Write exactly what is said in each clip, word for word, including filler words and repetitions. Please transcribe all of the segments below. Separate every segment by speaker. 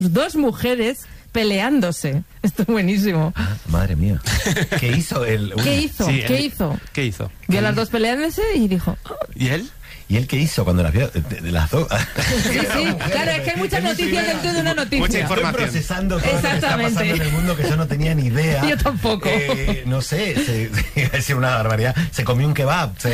Speaker 1: dos mujeres peleándose. Esto es buenísimo.
Speaker 2: Ah, madre mía. ¿Qué hizo él?
Speaker 1: ¿Qué hizo?
Speaker 3: Sí,
Speaker 1: ¿Qué
Speaker 3: él-
Speaker 1: hizo?
Speaker 3: ¿Qué hizo?
Speaker 1: Vio a las dos peleándose y dijo... "Oh".
Speaker 3: ¿Y él?
Speaker 2: ¿Y él qué hizo cuando las vio? De, de las dos.
Speaker 1: Sí, sí, claro, es que hay muchas noticias dentro de una noticia.
Speaker 3: Mucha
Speaker 2: Estoy
Speaker 3: información.
Speaker 2: procesando todo lo que está
Speaker 1: Exactamente.
Speaker 2: pasando en el mundo que yo no tenía ni idea.
Speaker 1: Yo tampoco.
Speaker 2: Eh, no sé, se, iba a decir una barbaridad. Se comió un kebab. Se,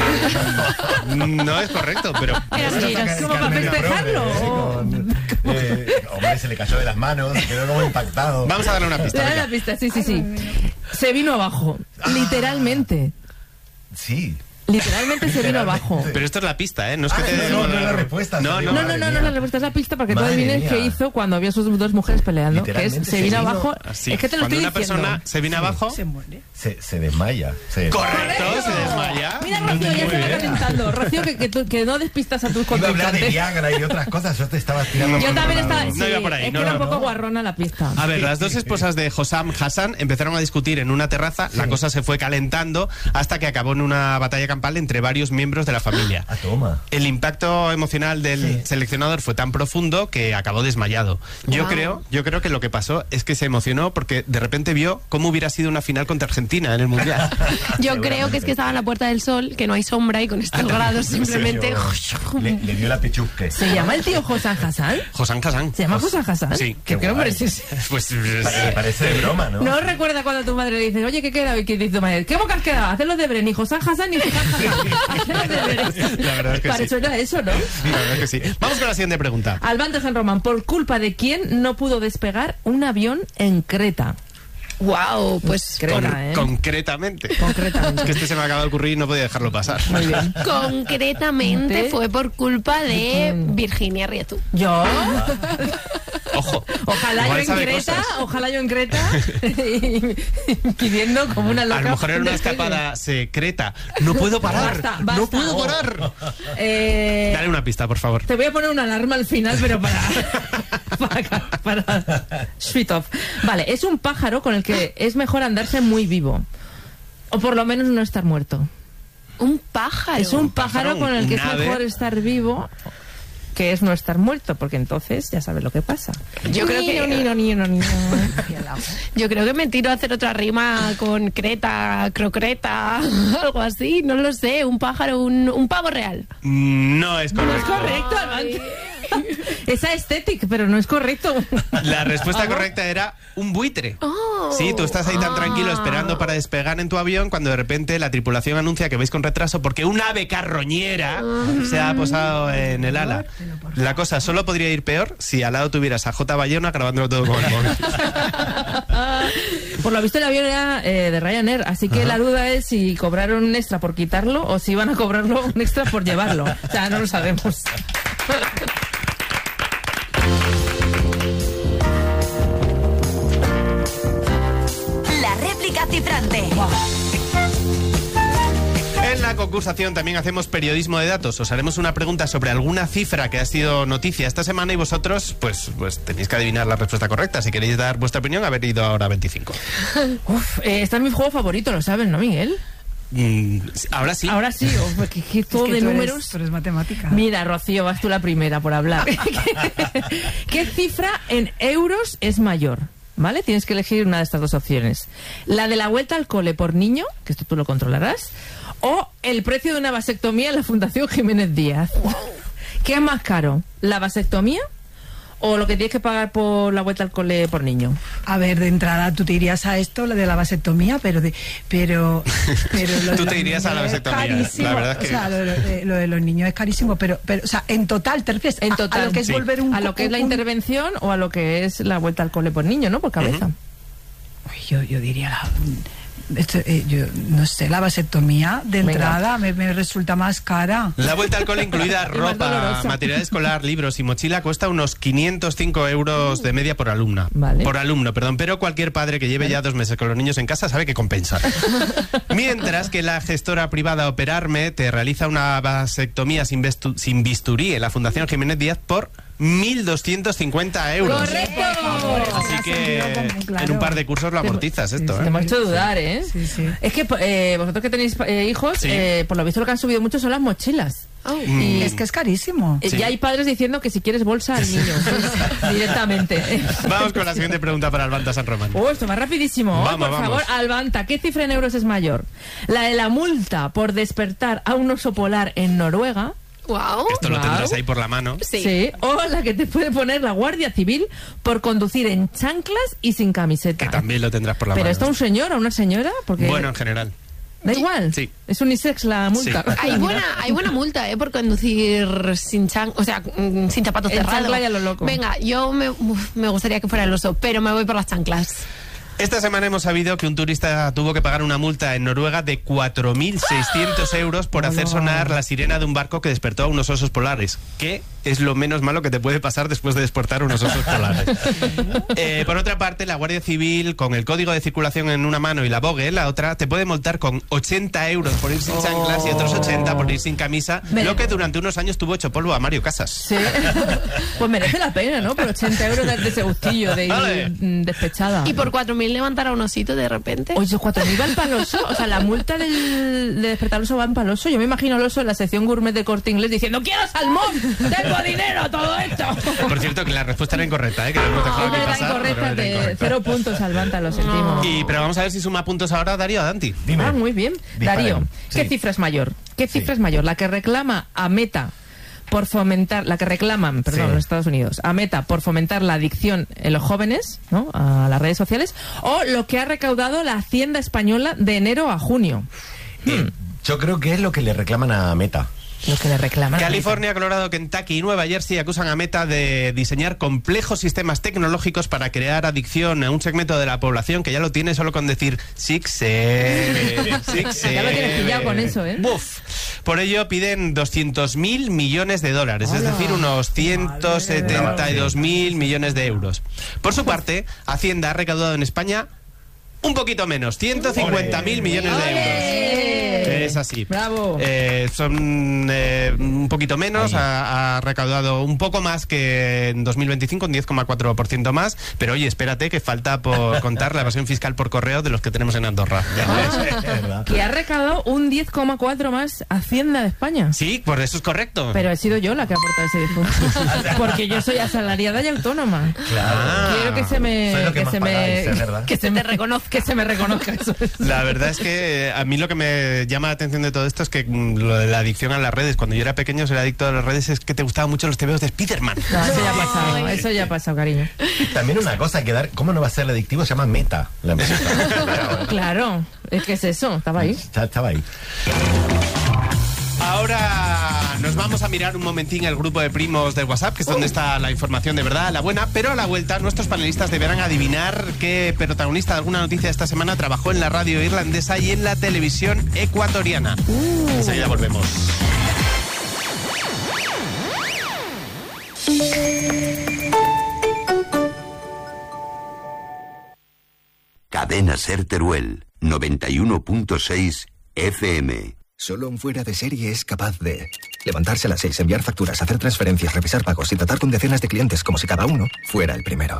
Speaker 3: No es correcto, pero...
Speaker 1: Pero
Speaker 2: Eso
Speaker 1: sí,
Speaker 2: saca de
Speaker 1: como para
Speaker 2: Carmen
Speaker 1: festejarlo.
Speaker 2: Probe, ¿eh? Con, eh, hombre, se le cayó de las manos, se quedó como impactado.
Speaker 3: Vamos a darle una pista.
Speaker 1: Le da
Speaker 3: venga.
Speaker 1: la pista, sí, sí, sí. Se vino abajo, literalmente.
Speaker 2: Sí.
Speaker 1: Literalmente se vino abajo.
Speaker 3: Pero esto es la pista, ¿eh? No es que
Speaker 2: Ah,
Speaker 3: te...
Speaker 2: no, no es la respuesta,
Speaker 3: No,
Speaker 2: se
Speaker 3: no,
Speaker 1: No,
Speaker 2: Madre
Speaker 1: no, no, no,
Speaker 2: mía.
Speaker 1: la respuesta es la pista para que tú
Speaker 2: Madre
Speaker 1: adivines
Speaker 2: mía.
Speaker 1: qué hizo cuando vio a sus dos mujeres peleando, que es
Speaker 2: Literalmente
Speaker 1: se
Speaker 2: se
Speaker 1: vino
Speaker 2: vino
Speaker 1: abajo.
Speaker 3: Así.
Speaker 1: Es que te lo
Speaker 3: Cuando
Speaker 1: estoy
Speaker 3: una
Speaker 1: diciendo.
Speaker 3: persona se viene abajo...
Speaker 4: Se muere.
Speaker 2: Se, se desmaya. Se...
Speaker 3: Correcto, se desmaya.
Speaker 1: Mira, Rocío, ya
Speaker 2: Muy
Speaker 1: se va
Speaker 2: bien.
Speaker 1: calentando. Rocío, que, que, tú- que no despistas a tus
Speaker 2: Iba a hablar de
Speaker 1: contrincantes.
Speaker 2: Viagra y otras cosas. Yo te estaba tirando.
Speaker 1: Yo
Speaker 2: por
Speaker 1: también
Speaker 2: otro
Speaker 1: estaba...
Speaker 2: lado.
Speaker 1: Sí,
Speaker 3: No iba por ahí,
Speaker 1: es
Speaker 3: no,
Speaker 1: que era
Speaker 3: no,
Speaker 1: un poco
Speaker 2: no.
Speaker 1: guarrona la pista.
Speaker 3: A ver, las dos esposas de Hossam Hassan empezaron a discutir en una terraza, la cosa se fue calentando hasta que acabó en una batalla campal entre varios miembros de la familia.
Speaker 2: Ah, toma.
Speaker 3: El impacto emocional del
Speaker 2: Sí.
Speaker 3: seleccionador fue tan profundo que acabó desmayado. Yo
Speaker 1: Wow.
Speaker 3: creo, yo creo que lo que pasó es que se emocionó porque de repente vio cómo hubiera sido una final contra Argentina en el Mundial.
Speaker 5: Yo creo que es que estaba en la Puerta del Sol, que no hay sombra y con estos grados simplemente...
Speaker 2: Le, le dio la pichusque.
Speaker 1: ¿Se llama el tío Hossam Hassan?
Speaker 3: Hossam Hassan.
Speaker 1: ¿Se llama Hossam Hassan?
Speaker 3: Sí.
Speaker 1: ¿Qué,
Speaker 2: Qué
Speaker 1: qué nombre
Speaker 2: guay.
Speaker 1: es ese?
Speaker 3: Pues
Speaker 2: Me parece de broma, ¿no?
Speaker 1: ¿No recuerda cuando tu madre le dice, oye, ¿qué queda hoy? ¿Qué dice tu madre? ¿Qué boca has quedado? Hacer los deberes, ni Hossam Hassan ni Hossam Hassan. Hacer los deberes.
Speaker 3: La verdad es que
Speaker 1: Para
Speaker 3: sí.
Speaker 1: eso era eso, ¿no?
Speaker 3: La verdad es que sí. Vamos con la siguiente pregunta.
Speaker 1: Albante San Román, ¿por culpa de quién no pudo despegar un avión en Creta?
Speaker 5: Wow, pues
Speaker 1: Creta,
Speaker 3: Con-
Speaker 1: ¿eh?
Speaker 3: Concretamente.
Speaker 1: Concretamente.
Speaker 3: Es que este se me acaba de ocurrir y no podía dejarlo pasar.
Speaker 1: Muy bien.
Speaker 5: concretamente
Speaker 1: ¿De?
Speaker 5: fue por culpa de Virginia Rietu.
Speaker 1: ¿Yo?
Speaker 3: Ojo.
Speaker 1: Ojalá
Speaker 3: Igual
Speaker 1: yo en
Speaker 3: sabe
Speaker 1: Creta,
Speaker 3: cosas.
Speaker 1: ojalá yo en Creta, pidiendo como una loca.
Speaker 3: A lo mejor era una
Speaker 1: despegue.
Speaker 3: escapada secreta. No puedo parar.
Speaker 1: Basta, basta.
Speaker 3: No puedo parar.
Speaker 1: Eh,
Speaker 3: Dale una pista, por favor.
Speaker 1: Te voy a poner una alarma al final, pero para... para, para Sweet off. Vale, es un pájaro con el que es mejor andarse muy vivo. O por lo menos no estar muerto.
Speaker 5: Un pájaro.
Speaker 1: Es un pájaro
Speaker 3: pájaro,
Speaker 1: con el que
Speaker 3: un
Speaker 1: es
Speaker 3: ave.
Speaker 1: mejor estar vivo, que es no estar muerto, porque entonces ya sabes lo que pasa.
Speaker 5: Yo creo que-
Speaker 1: Nino, nino, nino, nino.
Speaker 5: Yo creo que me tiro a hacer otra rima con creta, crocreta, algo así, no lo sé. Un pájaro, un, un pavo real.
Speaker 3: No es
Speaker 1: No es
Speaker 3: correcto.
Speaker 1: correcto, Albante. Esa estética, pero no es correcto.
Speaker 3: La respuesta correcta era un buitre.
Speaker 5: Oh.
Speaker 3: Sí, tú estás ahí tan tranquilo esperando para despegar en tu avión cuando de repente la tripulación anuncia que vais con retraso porque un ave carroñera se ha posado en el ala. La cosa solo podría ir peor si al lado tuvieras a J. Bayona grabándolo todo con el móvil.
Speaker 1: Por lo visto el avión era eh, de Ryanair, así que la duda es si cobraron un extra por quitarlo o si iban a cobrarlo un extra por llevarlo. O sea, no lo sabemos.
Speaker 6: La réplica cifrante.
Speaker 3: En la concursación también hacemos periodismo de datos. Os haremos una pregunta sobre alguna cifra que ha sido noticia esta semana y vosotros pues, pues tenéis que adivinar la respuesta correcta. Si queréis dar vuestra opinión, haber ido ahora a veinticinco.
Speaker 1: Uf, eh, este es mi juego favorito, ¿lo sabes, no, Miguel?
Speaker 3: Mm, ahora sí.
Speaker 1: Ahora sí, uf, que, que todo
Speaker 4: Es que
Speaker 1: de
Speaker 4: tú eres-
Speaker 1: números.
Speaker 4: tú eres matemática.
Speaker 1: Mira, Rocío, vas tú la primera por hablar. ¿Qué cifra en euros es mayor? ¿Vale? Tienes que elegir una de estas dos opciones. La de la vuelta al cole por niño, que esto tú lo controlarás, o el precio de una vasectomía en la Fundación Jiménez Díaz. ¿Qué es más caro? ¿La vasectomía o lo que tienes que pagar por la vuelta al cole por niño?
Speaker 4: A ver, de entrada tú te irías a esto, lo de la vasectomía, pero de, pero, pero lo de
Speaker 3: Tú
Speaker 4: los
Speaker 3: te irías a la
Speaker 4: niños es
Speaker 3: vasectomía,
Speaker 4: carísimo.
Speaker 3: la verdad es que-
Speaker 4: O sea, lo, de, lo de los niños es carísimo, pero, pero, o sea, en total te refieres
Speaker 1: En
Speaker 4: a-
Speaker 1: total.
Speaker 4: a, lo que es
Speaker 3: Sí.
Speaker 4: volver un
Speaker 1: A lo que es la
Speaker 4: un-
Speaker 1: intervención o a lo que es la vuelta al cole por niño, ¿no? Por cabeza.
Speaker 4: Uy, yo, yo diría la, esto, eh, yo no sé, la vasectomía de
Speaker 1: Venga.
Speaker 4: entrada me, me resulta más cara.
Speaker 3: La vuelta al cole incluida
Speaker 1: Y más
Speaker 3: ropa,
Speaker 1: dolorosa.
Speaker 3: material escolar, libros y mochila cuesta unos quinientos cinco euros de media por alumna.
Speaker 1: Vale.
Speaker 3: Por alumno, perdón. Pero cualquier padre que lleve ya dos meses con los niños en casa sabe que compensa. Mientras que la gestora privada Operarme te realiza una vasectomía sin, vestu- sin bisturí en la Fundación Jiménez Díaz por mil doscientos cincuenta euros.
Speaker 1: ¡Correcto!
Speaker 3: Así que
Speaker 4: Claro.
Speaker 3: en un par de cursos lo amortizas esto,
Speaker 1: Te
Speaker 3: ¿eh?
Speaker 1: hemos hecho dudar, ¿eh?
Speaker 4: Sí, sí.
Speaker 1: Es que eh, vosotros que tenéis eh, hijos,
Speaker 3: Sí.
Speaker 1: eh, por lo visto lo que han subido mucho son las mochilas.
Speaker 3: Mm.
Speaker 4: Es que es carísimo.
Speaker 1: Eh,
Speaker 3: Sí.
Speaker 1: Ya hay padres diciendo que si quieres bolsa al niño, directamente.
Speaker 3: Vamos con la siguiente pregunta para Albanta San Román.
Speaker 1: Oh, esto va rapidísimo.
Speaker 3: Vamos,
Speaker 1: por
Speaker 3: vamos.
Speaker 1: favor, Albanta, ¿qué cifra en euros es mayor? ¿La de la multa por despertar a un oso polar en Noruega?
Speaker 5: Wow.
Speaker 3: Esto lo
Speaker 1: Guau.
Speaker 3: tendrás ahí por la mano.
Speaker 5: Sí.
Speaker 1: O la que te puede poner la Guardia Civil por conducir en chanclas y sin camiseta.
Speaker 3: Que también lo tendrás por la
Speaker 1: ¿Pero
Speaker 3: mano.
Speaker 1: está un señor o una señora? Porque
Speaker 3: Bueno, en general.
Speaker 1: da igual.
Speaker 3: Sí.
Speaker 1: Es unisex la multa.
Speaker 3: Sí.
Speaker 5: Hay buena, hay buena multa, ¿eh? Por conducir sin chan, o sea, mm, sin zapatos
Speaker 1: En
Speaker 5: cerrados.
Speaker 1: chancla y a lo loco.
Speaker 5: Venga, yo me, uf, me gustaría que fuera el oso, pero me voy por las chanclas.
Speaker 3: Esta semana hemos sabido que un turista tuvo que pagar una multa en Noruega de cuatro mil seiscientos euros por hacer sonar la sirena de un barco que despertó a unos osos polares. Que es lo menos malo que te puede pasar después de despertar unos osos polares. Eh, por otra parte, la Guardia Civil, con el código de circulación en una mano y la bogue en la otra, te puede multar con ochenta euros por ir sin chanclas y otros ochenta por ir sin camisa,
Speaker 1: Me-
Speaker 3: lo que durante unos años tuvo hecho polvo a Mario Casas.
Speaker 1: Sí. Pues merece la pena, ¿no? Por ochenta euros de ese gustillo de ir
Speaker 3: Vale.
Speaker 1: mm, despechada.
Speaker 5: Y por cuatro mil levantar a un osito de repente.
Speaker 1: Oye, esos cuatro mil van para el oso. O sea, la multa del, de despertar al oso van para el oso. Yo me imagino al oso en la sección gourmet de Corte Inglés diciendo ¡quiero salmón! ¡Tengo dinero! ¡Todo esto!
Speaker 3: Por cierto, que la respuesta era incorrecta, ¿eh? Que no hemos dejado
Speaker 1: Es
Speaker 3: aquí
Speaker 1: verdad,
Speaker 3: pasar,
Speaker 1: incorrecta.
Speaker 3: pero era
Speaker 1: De
Speaker 3: incorrecta.
Speaker 1: cero puntos, Albanta, lo sentimos.
Speaker 3: Y, pero vamos a ver si suma puntos ahora Darío Danti.
Speaker 2: Dime.
Speaker 1: Ah, muy bien.
Speaker 2: Disparen.
Speaker 1: Darío, ¿qué
Speaker 2: Sí.
Speaker 1: cifra es mayor? ¿Qué cifra
Speaker 2: Sí.
Speaker 1: es mayor? ¿La que reclama a Meta por fomentar, la que reclaman, perdón,
Speaker 2: Sí.
Speaker 1: los Estados Unidos, a Meta por fomentar la adicción en los jóvenes, ¿no? A las redes sociales, o lo que ha recaudado la Hacienda española de enero a junio?
Speaker 2: Eh, yo creo que es lo que le reclaman a Meta.
Speaker 1: Lo que le reclaman. a
Speaker 3: California, Colorado, Kentucky y Nueva Jersey acusan a Meta de diseñar complejos sistemas tecnológicos para crear adicción a un segmento de la población que ya lo tiene solo con decir six seven, six seven.
Speaker 1: Ya lo tienes pillado con eso, ¿eh?
Speaker 3: Buf. Por ello piden doscientos mil millones de dólares, es
Speaker 1: Hola.
Speaker 3: decir, unos ciento setenta y dos mil millones de euros. Por su parte, Hacienda ha recaudado en España un poquito menos, ciento cincuenta mil millones de euros.
Speaker 1: ¡Ole!
Speaker 3: Es así.
Speaker 1: Bravo.
Speaker 3: Eh, son eh, un poquito menos, ha, ha recaudado un poco más que en dos mil veinticinco, un diez coma cuatro por ciento más, pero oye, espérate que falta por contar la evasión fiscal por correo de los que tenemos en Andorra.
Speaker 2: Es verdad.
Speaker 1: Que ha recaudado un diez coma cuatro más Hacienda de España.
Speaker 3: Sí, por eso es correcto.
Speaker 1: Pero he sido yo la que ha aportado ese diez puntos. Porque yo soy asalariada y autónoma.
Speaker 2: Claro.
Speaker 1: Quiero que se me
Speaker 2: Soy lo que
Speaker 1: que
Speaker 2: más
Speaker 1: se me
Speaker 2: pagáis, es verdad.
Speaker 1: que se me reconozca, que se me reconozca eso.
Speaker 3: La verdad es que eh, a mí lo que me llama la atención de todo esto es que mm, lo de la adicción a las redes, cuando yo era pequeño ser adicto a las redes es que te gustaban mucho los tebeos de Spiderman.
Speaker 1: No, eso ya ha pasado, eso ya ha pasado, cariño.
Speaker 2: También una cosa que dar, ¿cómo no va a ser adictivo? Se llama Meta. La empresa.
Speaker 1: Claro, es que es eso, estaba ahí.
Speaker 2: Ya estaba ahí.
Speaker 3: Ahora nos vamos a mirar un momentín el grupo de primos de WhatsApp, que es donde está la información de verdad, la buena, pero a la vuelta nuestros panelistas deberán adivinar qué protagonista de alguna noticia de esta semana trabajó en la radio irlandesa y en la televisión ecuatoriana. Enseguida volvemos.
Speaker 7: Cadena Ser Teruel, noventa y uno punto seis F M.
Speaker 8: Solo un fuera de serie es capaz de levantarse a las seis, enviar facturas, hacer transferencias, revisar pagos y tratar con decenas de clientes como si cada uno fuera el primero.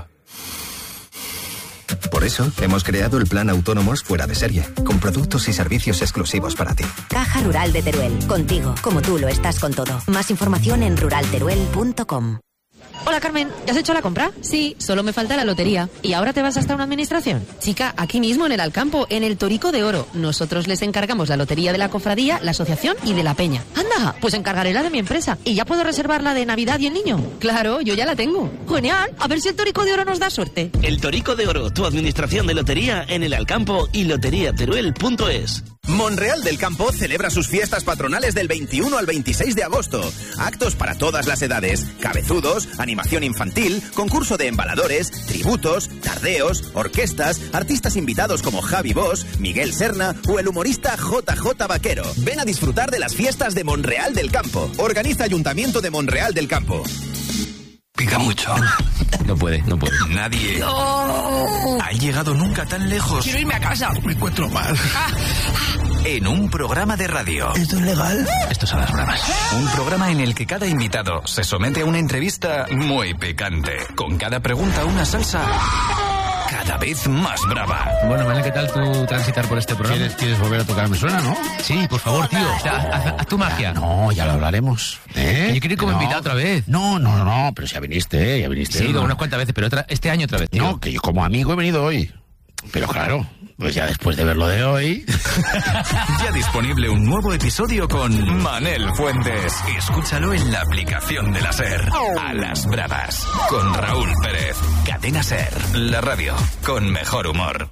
Speaker 8: Por eso, hemos creado el plan Autónomos Fuera de Serie, con productos y servicios exclusivos para ti.
Speaker 9: Caja Rural de Teruel. Contigo, como tú lo estás con todo. Más información en rural teruel punto com.
Speaker 10: Hola Carmen, ¿ya has hecho la compra? Sí, solo me falta la lotería. ¿Y ahora te vas hasta una administración? Chica, aquí mismo en el Alcampo, en el Torico de Oro. Nosotros les encargamos la lotería de la cofradía, la asociación y de la peña. Anda, pues encargaré la de mi empresa. ¿Y ya puedo reservar la de Navidad y el niño? Claro, yo ya la tengo. Genial, a ver si el Torico de Oro nos da suerte.
Speaker 11: El Torico de Oro, tu administración de lotería en el Alcampo y lotería teruel punto es.
Speaker 12: Monreal del Campo celebra sus fiestas patronales del veintiuno al veintiséis de agosto. Actos para todas las edades, cabezudos, animación infantil, concurso de embaladores, tributos, tardeos, orquestas, artistas invitados como Javi Bosch, Miguel Serna o el humorista J J Vaquero. Ven a disfrutar de las fiestas de Monreal del Campo. Organiza Ayuntamiento de Monreal del Campo.
Speaker 13: Pica mucho. No puede, no puede. Nadie
Speaker 14: No.
Speaker 13: ha llegado nunca tan lejos.
Speaker 14: Quiero irme a casa.
Speaker 13: Me encuentro mal.
Speaker 14: en un programa de radio.
Speaker 15: ¿Esto es legal?
Speaker 14: Esto es a las bravas. Un programa en el que cada invitado se somete a una entrevista muy picante. Con cada pregunta una salsa cada vez más brava.
Speaker 13: Bueno, Manel, ¿qué tal tú transitar por este programa?
Speaker 15: ¿Quieres, ¿Quieres volver a tocar? ¿Me suena, no?
Speaker 13: Sí, por favor, tío. O sea, haz, haz tu magia.
Speaker 15: No, ya lo hablaremos. ¿Eh?
Speaker 13: Yo quiero ir como
Speaker 15: no.
Speaker 13: invitado otra vez.
Speaker 15: No, no, no, pero ya viniste, ya viniste.
Speaker 13: Sí,
Speaker 15: ¿no?
Speaker 13: unas cuantas veces, pero otra, este año otra vez, tío.
Speaker 15: No, que yo como amigo he venido hoy. Pero claro, pues ya después de ver lo de hoy...
Speaker 14: Ya disponible un nuevo episodio con Manel Fuentes. Escúchalo en la aplicación de la SER. A las bravas. Con Raúl Pérez. Cadena SER. La radio con mejor humor.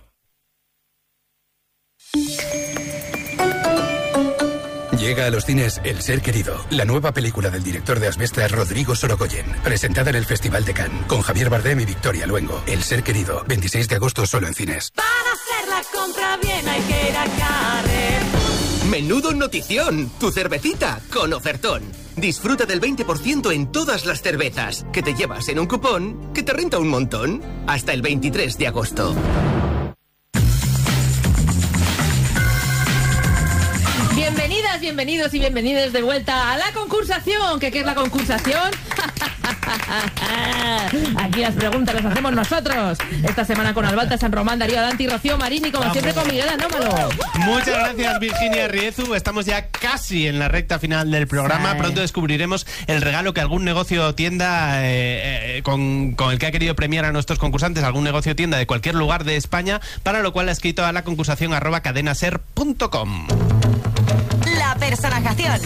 Speaker 16: Llega a los cines El Ser Querido, la nueva película del director de Asbestas, Rodrigo Sorogoyen, presentada en el Festival de Cannes, con Javier Bardem y Victoria Luengo. El Ser Querido, veintiséis de agosto solo en cines.
Speaker 17: Para hacer la compra bien hay que ir a Carrefour.
Speaker 18: Menudo notición, tu cervecita con ofertón. Disfruta del veinte por ciento en todas las cervezas, que te llevas en un cupón que te renta un montón. Hasta el veintitrés de agosto.
Speaker 1: Bienvenidas, bienvenidos y bienvenidas de vuelta a la concursación. ¿Qué, qué es la concursación? Aquí las preguntas las hacemos nosotros. Esta semana con Albalta, San Román, Darío Adanti, Rocío Marini, como siempre con Miguel Anómalo.
Speaker 3: Muchas gracias, Virginia Riezu. Estamos ya casi en la recta final del programa. Sí. Pronto descubriremos el regalo que algún negocio o tienda eh, eh, con, con el que ha querido premiar a nuestros concursantes, algún negocio o tienda de cualquier lugar de España, para lo cual ha escrito a la concursación arroba cadenaser punto com.
Speaker 6: La personajación.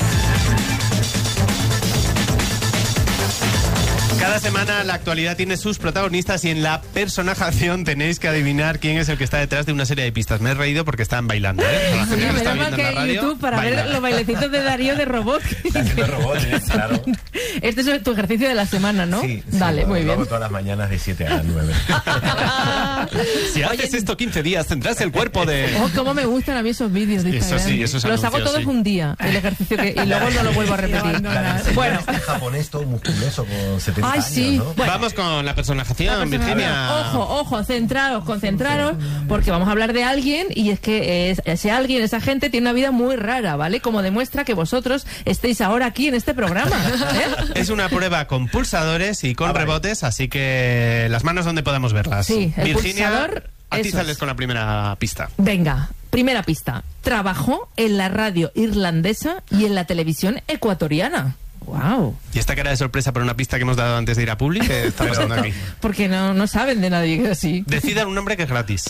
Speaker 3: Cada semana la actualidad tiene sus protagonistas y en la personajación tenéis que adivinar quién es el que está detrás de una serie de pistas. Me he reído porque estaban bailando, ¿eh? Para la gente que lo está viendo en la radio,
Speaker 1: YouTube para
Speaker 3: bailar.
Speaker 1: ver los bailecitos de Darío de robot.
Speaker 2: De robot, ¿eh? Claro.
Speaker 1: Este es tu ejercicio de la semana, ¿no?
Speaker 2: Sí, sí,
Speaker 1: Dale,
Speaker 2: lo,
Speaker 1: muy
Speaker 2: lo
Speaker 1: bien.
Speaker 2: hago todas las mañanas de siete a nueve.
Speaker 3: Si haces esto quince días, tendrás el cuerpo de...
Speaker 1: Oh, cómo me gustan a mí esos vídeos de Instagram.
Speaker 3: Eso sí, esos
Speaker 1: Los hago
Speaker 3: anuncios,
Speaker 1: todos
Speaker 3: sí.
Speaker 1: un día, el ejercicio que, y luego no lo vuelvo a repetir.
Speaker 2: Bueno, este japonés todo musculoso con setenta
Speaker 1: Ay,
Speaker 2: años,
Speaker 1: sí.
Speaker 2: ¿no?
Speaker 1: Bueno.
Speaker 3: Vamos con la personajación, Virginia.
Speaker 1: Ojo, ojo, centraros, concentraros, porque vamos a hablar de alguien y es que es, ese alguien, esa gente tiene una vida muy rara, ¿vale? Como demuestra que vosotros estéis ahora aquí en este programa. ¿eh?
Speaker 3: Es una prueba con pulsadores y con
Speaker 2: Ah, vale.
Speaker 3: rebotes, así que las manos donde podamos verlas.
Speaker 1: Sí, el
Speaker 3: Virginia,
Speaker 1: pulsador,
Speaker 3: a ti
Speaker 1: eso
Speaker 3: sales
Speaker 1: es.
Speaker 3: con la primera pista.
Speaker 1: Venga, primera pista. Trabajó en la radio irlandesa y en la televisión ecuatoriana. Wow.
Speaker 3: Y esta cara de sorpresa por una pista que hemos dado antes de ir a Publi, ¿qué está pasando aquí?
Speaker 1: Porque no, no saben de nadie que es así.
Speaker 3: Decidan un nombre que es gratis.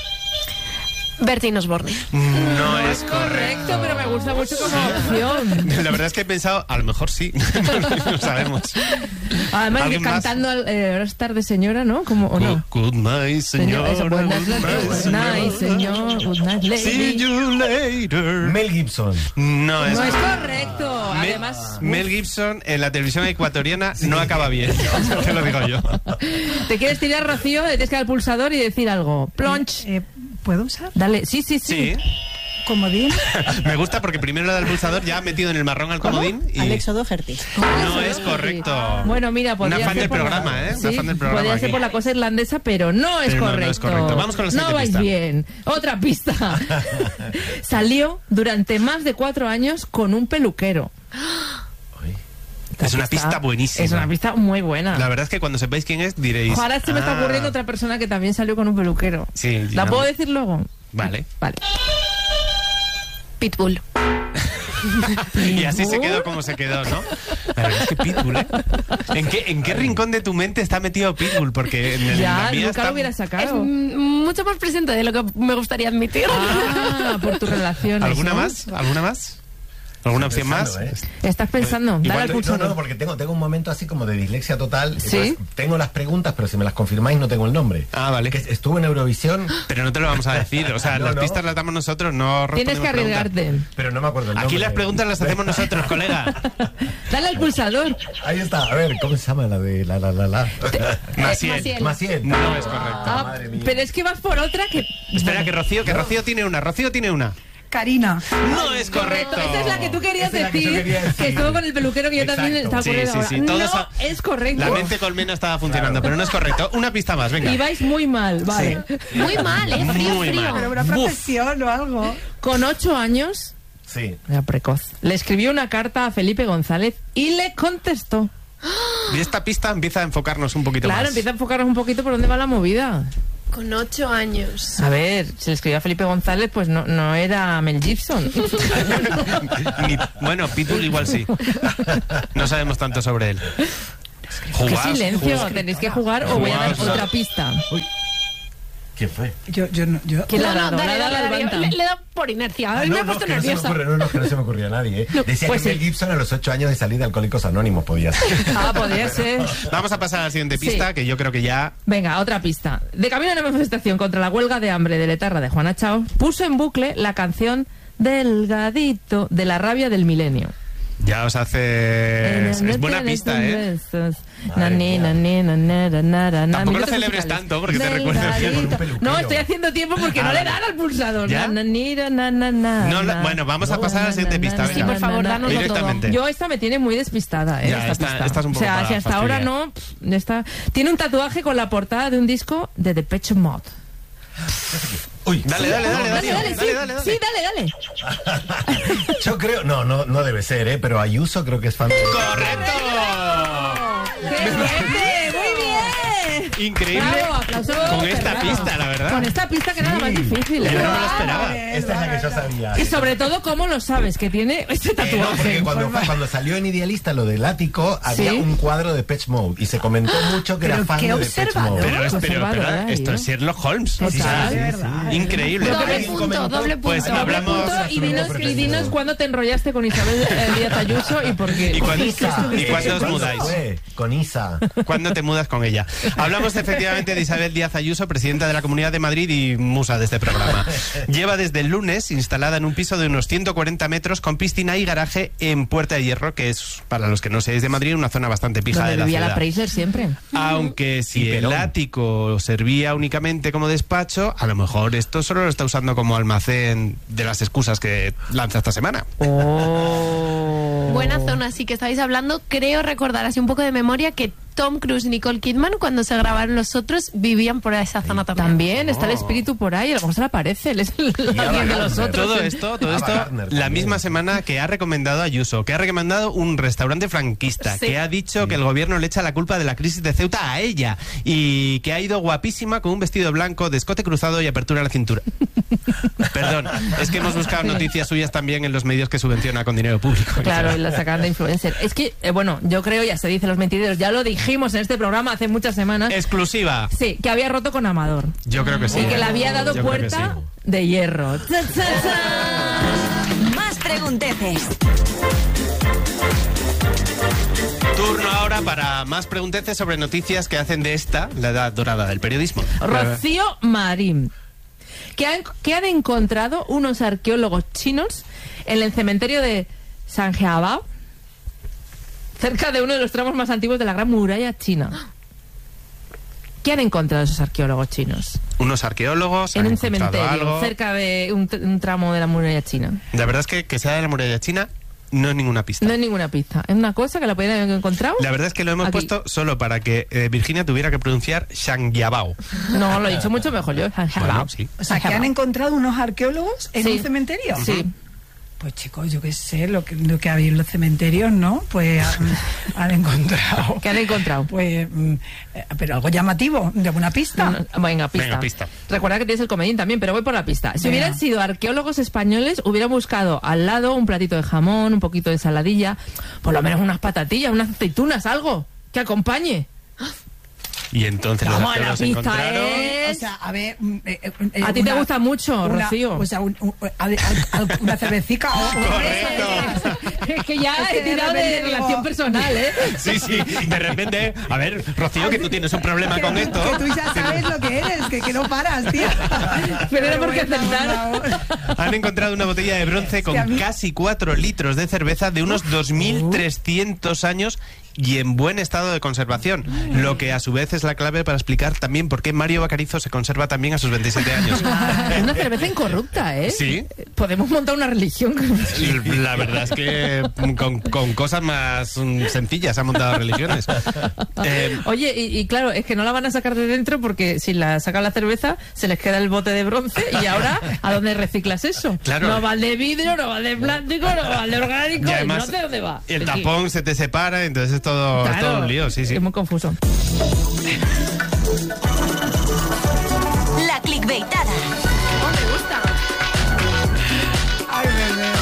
Speaker 5: Bertín Osborne.
Speaker 3: No es
Speaker 1: Correcto, pero me gusta mucho como opción.
Speaker 3: La verdad es que he pensado, a lo mejor sí, no lo sabemos.
Speaker 1: Además,
Speaker 3: ¿Alguien más?
Speaker 1: cantando eh, Horas tarde, señora, ¿no? Como, ¿o no?
Speaker 3: Good night,
Speaker 1: Señor,
Speaker 3: señora.
Speaker 1: eso, buenas
Speaker 3: Good
Speaker 1: noches, good night, señor, good night, lady.
Speaker 3: See you later.
Speaker 2: Mel Gibson.
Speaker 3: No es,
Speaker 1: No es correcto.
Speaker 3: Mel,
Speaker 1: Además,
Speaker 3: Mel Gibson en la televisión ecuatoriana no acaba bien. Te lo digo yo.
Speaker 1: te quieres tirar, Rocío, le tienes que dar al pulsador y decir algo. Plonch.
Speaker 4: Eh, ¿Puedo usar?
Speaker 1: Dale, sí, sí, sí.
Speaker 3: Sí.
Speaker 4: Comodín.
Speaker 3: Me gusta porque primero le da el pulsador, ya ha metido en el marrón al comodín y...
Speaker 19: Alexo Doherty.
Speaker 3: No es correcto.
Speaker 1: Bueno, mira, podría
Speaker 3: Una fan
Speaker 1: ser
Speaker 3: del
Speaker 1: por la-
Speaker 3: programa, ¿eh? Una
Speaker 1: Sí,
Speaker 3: fan del programa
Speaker 1: podría ser
Speaker 3: aquí.
Speaker 1: por la cosa irlandesa, pero no es
Speaker 3: Pero no,
Speaker 1: correcto.
Speaker 3: no es correcto. Vamos con la siguiente
Speaker 1: No vais
Speaker 3: pista.
Speaker 1: bien. Otra pista. Salió durante más de cuatro años con un peluquero.
Speaker 3: Es una pista buenísima.
Speaker 1: Es una pista muy buena.
Speaker 3: La verdad es que cuando sepáis quién es, diréis...
Speaker 1: Ahora se me está
Speaker 3: "Ah".
Speaker 1: ocurriendo otra persona que también salió con un peluquero.
Speaker 3: Sí,
Speaker 1: ¿La
Speaker 3: ya.
Speaker 1: puedo decir luego?
Speaker 3: Vale.
Speaker 1: Vale.
Speaker 5: Pitbull.
Speaker 3: Y así se quedó como se quedó, ¿no? La verdad es que Pitbull, ¿eh? ¿En qué, ¿En qué rincón de tu mente está metido Pitbull? Porque en el,
Speaker 1: Ya,
Speaker 3: la mía
Speaker 1: nunca
Speaker 3: está...
Speaker 1: lo hubiera
Speaker 5: Es
Speaker 1: sacado.
Speaker 5: mm, mucho más presente de lo que me gustaría admitir.
Speaker 1: Ah, por tus relaciones.
Speaker 3: ¿Alguna
Speaker 1: ¿no?
Speaker 3: más? ¿Alguna más? ¿Alguna opción más?
Speaker 2: Pensando, ¿eh?
Speaker 1: Estás pensando. Dale
Speaker 2: Igual
Speaker 1: al
Speaker 2: no,
Speaker 1: pulsador.
Speaker 2: no, porque tengo, tengo un momento así como de dislexia total.
Speaker 1: ¿Sí?
Speaker 2: Entonces, tengo las preguntas, pero si me las confirmáis no tengo el nombre.
Speaker 3: Ah, vale.
Speaker 2: Que estuvo en Eurovisión.
Speaker 3: Pero no te lo vamos a decir. O sea,
Speaker 2: No,
Speaker 3: las
Speaker 2: no.
Speaker 3: pistas las damos nosotros, no
Speaker 1: Tienes que
Speaker 3: respondemos preguntas.
Speaker 1: arriesgarte.
Speaker 2: Pero no me acuerdo el nombre.
Speaker 3: Aquí las preguntas las hacemos nosotros, colega.
Speaker 1: Dale al pulsador.
Speaker 2: Ahí está. A ver, ¿cómo se llama la de la la la la?
Speaker 3: Maciel.
Speaker 5: Maciel.
Speaker 2: Maciel.
Speaker 3: No es correcto.
Speaker 1: Ah,
Speaker 2: madre mía.
Speaker 1: pero es que vas por otra que...
Speaker 3: Espera, que Rocío, que Rocío tiene una. Rocío tiene una.
Speaker 4: Karina.
Speaker 3: No es correcto.
Speaker 1: Esa es la que tú querías
Speaker 2: Esa es la que
Speaker 1: decir,
Speaker 2: yo
Speaker 1: que,
Speaker 2: quería decir.
Speaker 1: estuvo con el peluquero que yo
Speaker 2: Exacto.
Speaker 1: también estaba
Speaker 3: Sí,
Speaker 1: ocurriendo
Speaker 3: sí,
Speaker 1: ahora.
Speaker 3: sí, todos
Speaker 1: No
Speaker 3: a-
Speaker 1: es correcto.
Speaker 3: La mente colmena estaba funcionando, pero no es correcto. Una pista más, venga.
Speaker 1: Y vais muy mal, vale.
Speaker 5: Muy mal, ¿eh? Frío,
Speaker 3: Muy
Speaker 5: frío.
Speaker 3: mal.
Speaker 4: Pero una
Speaker 3: Buf.
Speaker 4: profesión o algo.
Speaker 1: Con ocho años,
Speaker 2: Sí.
Speaker 1: era precoz, le escribió una carta a Felipe González y le contestó.
Speaker 3: Y esta pista empieza a enfocarnos un poquito
Speaker 1: Claro,
Speaker 3: más.
Speaker 1: empieza a enfocarnos un poquito por dónde va la movida.
Speaker 5: Con ocho años.
Speaker 1: A ver, si le escribió a Felipe González, pues no, no era Mel Gibson.
Speaker 3: Ni- bueno, Pitbull igual sí. No sabemos tanto sobre él.
Speaker 1: ¡Qué
Speaker 3: Jugaos,
Speaker 1: silencio!
Speaker 3: jugaos.
Speaker 1: Tenéis que jugar o voy a dar
Speaker 3: Jugaos.
Speaker 1: otra pista.
Speaker 2: ¿Quién fue?
Speaker 4: Yo, yo no, yo.
Speaker 1: ¿Quién le ha
Speaker 5: No, no,
Speaker 1: dado?
Speaker 5: dale,
Speaker 1: Le ha dado
Speaker 5: dale,
Speaker 1: al
Speaker 5: dale,
Speaker 1: Bantam.
Speaker 5: le, le da por inercia.
Speaker 2: Ah,
Speaker 5: me
Speaker 2: no,
Speaker 5: he
Speaker 2: no,
Speaker 5: puesto
Speaker 2: que no se me
Speaker 5: nerviosa.
Speaker 2: ocurre, no, no, que no se me ocurría a nadie. ¿eh? Decía
Speaker 1: pues
Speaker 2: que
Speaker 1: sí.
Speaker 2: Mel Gibson a los ocho años de salir de Alcohólicos Anónimos podía ser.
Speaker 1: Ah, podría ser.
Speaker 3: Vamos a pasar a la siguiente pista,
Speaker 1: Sí.
Speaker 3: que yo creo que ya...
Speaker 1: Venga, otra pista. De camino a una manifestación contra la huelga de hambre de Letarra de Juana Chao, puso en bucle la canción Delgadito de la rabia del milenio.
Speaker 3: Ya os hace... Es, es buena pista, ¿eh?
Speaker 1: Nani, nani, nanara, nara, na.
Speaker 3: Tampoco lo
Speaker 1: Minutos
Speaker 3: celebres
Speaker 1: musicales.
Speaker 3: tanto, porque te recuerda
Speaker 2: con un
Speaker 1: Delgadito.
Speaker 2: peluquero.
Speaker 1: No, estoy haciendo tiempo porque
Speaker 3: Ah,
Speaker 1: no le
Speaker 3: vale.
Speaker 1: dan al pulsador.
Speaker 3: ¿Ya?
Speaker 1: Na, nani, na, na, na, na,
Speaker 3: No, la-
Speaker 1: na.
Speaker 3: bueno, vamos a
Speaker 1: No,
Speaker 3: pasar a la
Speaker 1: na,
Speaker 3: siguiente
Speaker 1: na,
Speaker 3: pista,
Speaker 1: na,
Speaker 3: venga.
Speaker 1: na,
Speaker 5: por favor,
Speaker 1: na, na.
Speaker 5: dánoslo
Speaker 3: Directamente.
Speaker 1: Yo esta me tiene muy despistada, ¿eh?
Speaker 3: Ya,
Speaker 1: esta,
Speaker 3: esta-
Speaker 1: pista.
Speaker 3: esta es un poco
Speaker 1: O sea,
Speaker 3: para
Speaker 1: si hasta ahora
Speaker 3: fastidiar.
Speaker 1: no... pff, esta- Tiene un tatuaje con la portada de un disco de Depeche Mode.
Speaker 2: Uy,
Speaker 3: Dale, dale, dale,
Speaker 1: Dale,
Speaker 3: Darío.
Speaker 1: dale, sí,
Speaker 3: Dale, dale, dale.
Speaker 1: sí, dale, dale.
Speaker 2: yo creo, no, no, no debe ser, ¿eh? Pero Ayuso creo que es fan de...
Speaker 3: ¡Correcto!
Speaker 1: ¡Qué fuerte! ¡Muy bien!
Speaker 3: Increíble.
Speaker 1: Bravo, aplausos.
Speaker 3: Con esta
Speaker 1: Bravo.
Speaker 3: pista, la verdad.
Speaker 1: Con esta pista que nada más difícil.
Speaker 3: Yo
Speaker 1: ¿eh?
Speaker 3: no me lo esperaba.
Speaker 2: Esta es la que yo sabía.
Speaker 1: Y sobre todo, ¿cómo lo sabes? Que tiene este
Speaker 2: Eh, no,
Speaker 1: tatuaje.
Speaker 2: porque cuando, cuando salió en Idealista lo del ático, había
Speaker 1: ¿Sí?
Speaker 2: un cuadro de Depeche Mode y se comentó mucho que
Speaker 4: Pero
Speaker 2: era fan
Speaker 4: qué
Speaker 2: de Depeche
Speaker 4: observador.
Speaker 2: Mode.
Speaker 3: Pero, es- pero,
Speaker 1: Observador,
Speaker 3: pero
Speaker 1: ¿eh?
Speaker 3: esto es Sherlock Holmes.
Speaker 1: Total.
Speaker 3: O sea,
Speaker 2: Sí, sí, sí.
Speaker 3: increíble.
Speaker 5: Doble
Speaker 2: Alguien
Speaker 5: punto,
Speaker 2: comentó-
Speaker 5: doble punto.
Speaker 3: Pues
Speaker 1: Doble
Speaker 3: hablamos...
Speaker 1: punto, y dinos, y
Speaker 2: Absoluto
Speaker 1: dinos cuándo te enrollaste con Isabel eh, Díaz Ayuso y por qué.
Speaker 3: ¿Y cuándo,
Speaker 2: Isa.
Speaker 3: ¿y cuándo os
Speaker 2: ¿Cuándo
Speaker 3: mudáis?
Speaker 2: fue? Con Isa.
Speaker 3: ¿Cuándo te mudas con ella? Hablamos efectivamente de Isabel Díaz Ayuso, presidenta de la Comunidad de Madrid y musa de este programa. Lleva desde el lunes instalada en un piso de unos ciento cuarenta metros con piscina y garaje en Puerta de Hierro, que es, para los que no seáis de Madrid, una zona bastante pija
Speaker 1: Donde
Speaker 3: de la
Speaker 1: vivía
Speaker 3: ciudad.
Speaker 1: la Preiser siempre.
Speaker 3: Aunque si
Speaker 2: Y
Speaker 3: el
Speaker 2: Perón.
Speaker 3: ático servía únicamente como despacho, a lo mejor esto solo lo está usando como almacén de las excusas que lanza esta semana.
Speaker 1: Oh.
Speaker 5: Buena zona, así que estáis hablando. Creo recordar así un poco de memoria que Tom Cruise y Nicole Kidman, cuando se grabaron Los Otros, vivían por esa zona también.
Speaker 1: También está el espíritu por ahí, a lo mejor se le aparece, él es el-
Speaker 2: Ava
Speaker 1: alguien de los
Speaker 2: Gardner.
Speaker 1: otros.
Speaker 3: Todo esto, todo
Speaker 2: Ava
Speaker 3: esto,
Speaker 2: Gardner
Speaker 3: la
Speaker 2: también.
Speaker 3: misma semana que ha recomendado Ayuso, que ha recomendado un restaurante franquista,
Speaker 5: Sí.
Speaker 3: que ha dicho que el gobierno le echa la culpa de la crisis de Ceuta a ella y que ha ido guapísima con un vestido blanco, de escote cruzado y apertura a la cintura. Perdón, es que hemos buscado noticias suyas también en los medios que subvenciona con dinero público.
Speaker 1: Claro, y la sacan de influencer. Es que, eh, bueno, yo creo, ya se dice los mentideros, ya lo dijimos en este programa hace muchas semanas.
Speaker 3: Exclusiva.
Speaker 1: Sí, que había roto con Amador.
Speaker 3: Yo creo que sí.
Speaker 1: Y que le había dado
Speaker 3: Yo creo que
Speaker 1: puerta
Speaker 3: sí.
Speaker 1: de hierro.
Speaker 6: Más pregunteces.
Speaker 3: Turno ahora para más pregunteces sobre noticias que hacen de esta la edad dorada del periodismo.
Speaker 1: Rocío Marín, que han, que han encontrado unos arqueólogos chinos en el cementerio de San Jiabao, cerca de uno de los tramos más antiguos de la Gran Muralla China. ¿Qué han encontrado esos arqueólogos chinos?
Speaker 3: Unos arqueólogos
Speaker 1: En
Speaker 3: han
Speaker 1: un
Speaker 3: encontrado
Speaker 1: cementerio,
Speaker 3: algo.
Speaker 1: cerca de un, un tramo de la muralla china.
Speaker 3: La verdad es que que sea de la muralla china no es ninguna pista.
Speaker 1: No hay ninguna pista. Es una cosa que la podían haber encontrado.
Speaker 3: La verdad es que lo hemos
Speaker 1: Aquí.
Speaker 3: puesto solo para que eh, Virginia tuviera que pronunciar Shangyabao.
Speaker 1: No, lo he dicho mucho mejor yo.
Speaker 3: Bueno, sí.
Speaker 4: O sea, que han encontrado unos arqueólogos en
Speaker 1: Sí.
Speaker 4: un cementerio.
Speaker 1: Sí.
Speaker 4: Pues chicos, yo qué sé, lo que, lo que había en los cementerios, ¿no? Pues han, han encontrado.
Speaker 1: ¿Qué han encontrado?
Speaker 4: Pues, mm, eh, pero algo llamativo, de alguna pista.
Speaker 1: No, no, venga, pista.
Speaker 3: Venga, pista.
Speaker 1: Recuerda que tienes el comodín también, pero voy por la pista. Si
Speaker 4: Venga.
Speaker 1: hubieran sido arqueólogos españoles, hubieran buscado al lado un platito de jamón, un poquito de ensaladilla, por lo menos unas patatillas, unas aceitunas, algo que acompañe.
Speaker 3: Y entonces los
Speaker 1: Vamos, la
Speaker 3: arqueólogos
Speaker 1: pista
Speaker 3: encontraron...
Speaker 1: es...
Speaker 4: O sea, a ver. mm, eh, eh, eh,
Speaker 1: A ti te gusta mucho,
Speaker 4: una-
Speaker 1: Rocío.
Speaker 4: O sea, un- un- a- a- a- una cervecica. o-
Speaker 3: Correcto.
Speaker 1: Es que ya
Speaker 4: Es que
Speaker 1: he
Speaker 4: de
Speaker 1: tirado de
Speaker 4: repente digo-
Speaker 1: relación personal, ¿eh?
Speaker 3: Sí, sí, de repente... A ver, Rocío, que tú tienes un problema
Speaker 4: que,
Speaker 3: con esto.
Speaker 4: que tú ya sabes lo que eres, que, que no paras, tío.
Speaker 1: Pero era porque
Speaker 4: bueno,
Speaker 1: acertar.
Speaker 4: por favor.
Speaker 3: Han encontrado una botella de bronce con
Speaker 4: a mí-
Speaker 3: casi cuatro litros de cerveza de unos dos mil trescientos años y en buen estado de conservación, lo que a su vez es la clave para explicar también por qué Mario Bacarizo se conserva también a sus veintisiete años.
Speaker 1: Es una cerveza incorrupta, ¿eh?
Speaker 3: Sí.
Speaker 1: Podemos montar una religión.
Speaker 3: La verdad es que con, con cosas más mm, sencillas han montado religiones. Eh,
Speaker 1: Oye, y, y claro, es que no la van a sacar de dentro porque si la sacan la cerveza se les queda el bote de bronce y ahora ¿a dónde reciclas eso?
Speaker 3: Claro.
Speaker 1: No va al de vidrio, no va al de plástico, no va al de orgánico,
Speaker 3: Y
Speaker 1: y
Speaker 3: además,
Speaker 1: no sé dónde va.
Speaker 3: el
Speaker 1: Sí.
Speaker 3: tapón se te separa, entonces es todo,
Speaker 1: Claro,
Speaker 3: es todo un lío, sí, sí.
Speaker 1: Es muy confuso.
Speaker 6: La clickbaitada.
Speaker 5: Oh, me gusta.
Speaker 4: Ay, bebé.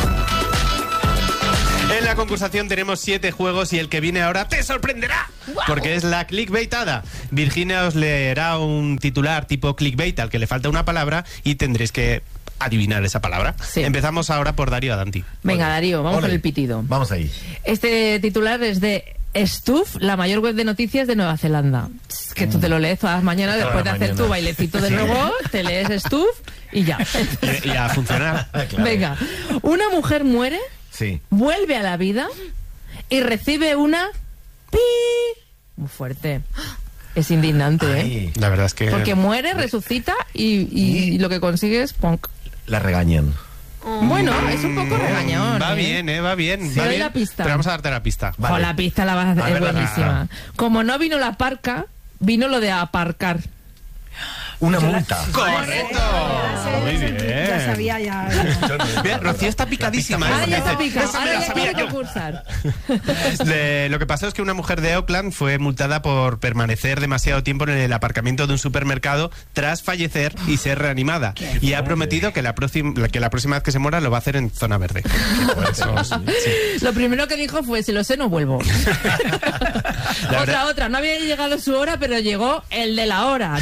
Speaker 3: En la concursación tenemos siete juegos y el que viene ahora te sorprenderá, porque es la clickbaitada. Virginia os leerá un titular tipo clickbait al que le falta una palabra y tendréis que adivinar esa palabra.
Speaker 1: Sí.
Speaker 3: Empezamos ahora por Darío Adanti.
Speaker 1: Venga, Darío, vamos
Speaker 2: Ole.
Speaker 1: con el pitido.
Speaker 2: Vamos ahí.
Speaker 1: Este titular es de Stuf, la mayor web de noticias de Nueva Zelanda. Es que tú te lo lees todas las mañanas
Speaker 2: Todas
Speaker 1: después de
Speaker 2: las
Speaker 1: hacer
Speaker 2: mañanas.
Speaker 1: tu bailecito del
Speaker 2: Sí.
Speaker 1: robot, te lees Stuf y ya.
Speaker 3: Y, y a funcionar.
Speaker 2: Claro.
Speaker 1: Venga, una mujer muere,
Speaker 2: Sí.
Speaker 1: vuelve a la vida y recibe una pi. Muy fuerte. Es indignante, ¿eh?
Speaker 2: Ay,
Speaker 3: La verdad es que...
Speaker 1: Porque muere, resucita y, y- y lo que consigue es punk.
Speaker 2: la regañan.
Speaker 1: Bueno, es un poco regañón.
Speaker 3: Va
Speaker 1: ¿eh?
Speaker 3: bien, eh, va bien.
Speaker 1: Sí.
Speaker 3: va
Speaker 1: Doy
Speaker 3: bien.
Speaker 1: la pista.
Speaker 3: Pero vamos a darte la pista.
Speaker 2: Vale.
Speaker 1: Jo, la pista la vas a hacer,
Speaker 2: A
Speaker 1: es
Speaker 2: ver la
Speaker 1: buenísima. Como no vino la parca, vino lo de aparcar.
Speaker 2: Una multa.
Speaker 3: ¡Correcto! Muy bien.
Speaker 4: Ya sabía, ya.
Speaker 3: Bien, Rocío está picadísima. ¿eh?
Speaker 1: Ahora ya está
Speaker 3: Dice,
Speaker 1: picado,
Speaker 3: "Esa me
Speaker 1: ahora
Speaker 3: la
Speaker 1: ya
Speaker 3: sabía
Speaker 1: quiere
Speaker 3: yo".
Speaker 1: concursar.
Speaker 3: Le- lo que pasó es que una mujer de Auckland fue multada por permanecer demasiado tiempo en el aparcamiento de un supermercado tras fallecer y ser reanimada. Y ha prometido que la, próxima, que la próxima vez que se muera lo va a hacer en zona verde. Eso, sí.
Speaker 1: Lo primero que dijo fue, si lo sé, no vuelvo.
Speaker 3: La
Speaker 1: otra,
Speaker 3: verdad-
Speaker 1: otra. No había llegado su hora, pero llegó el de la hora.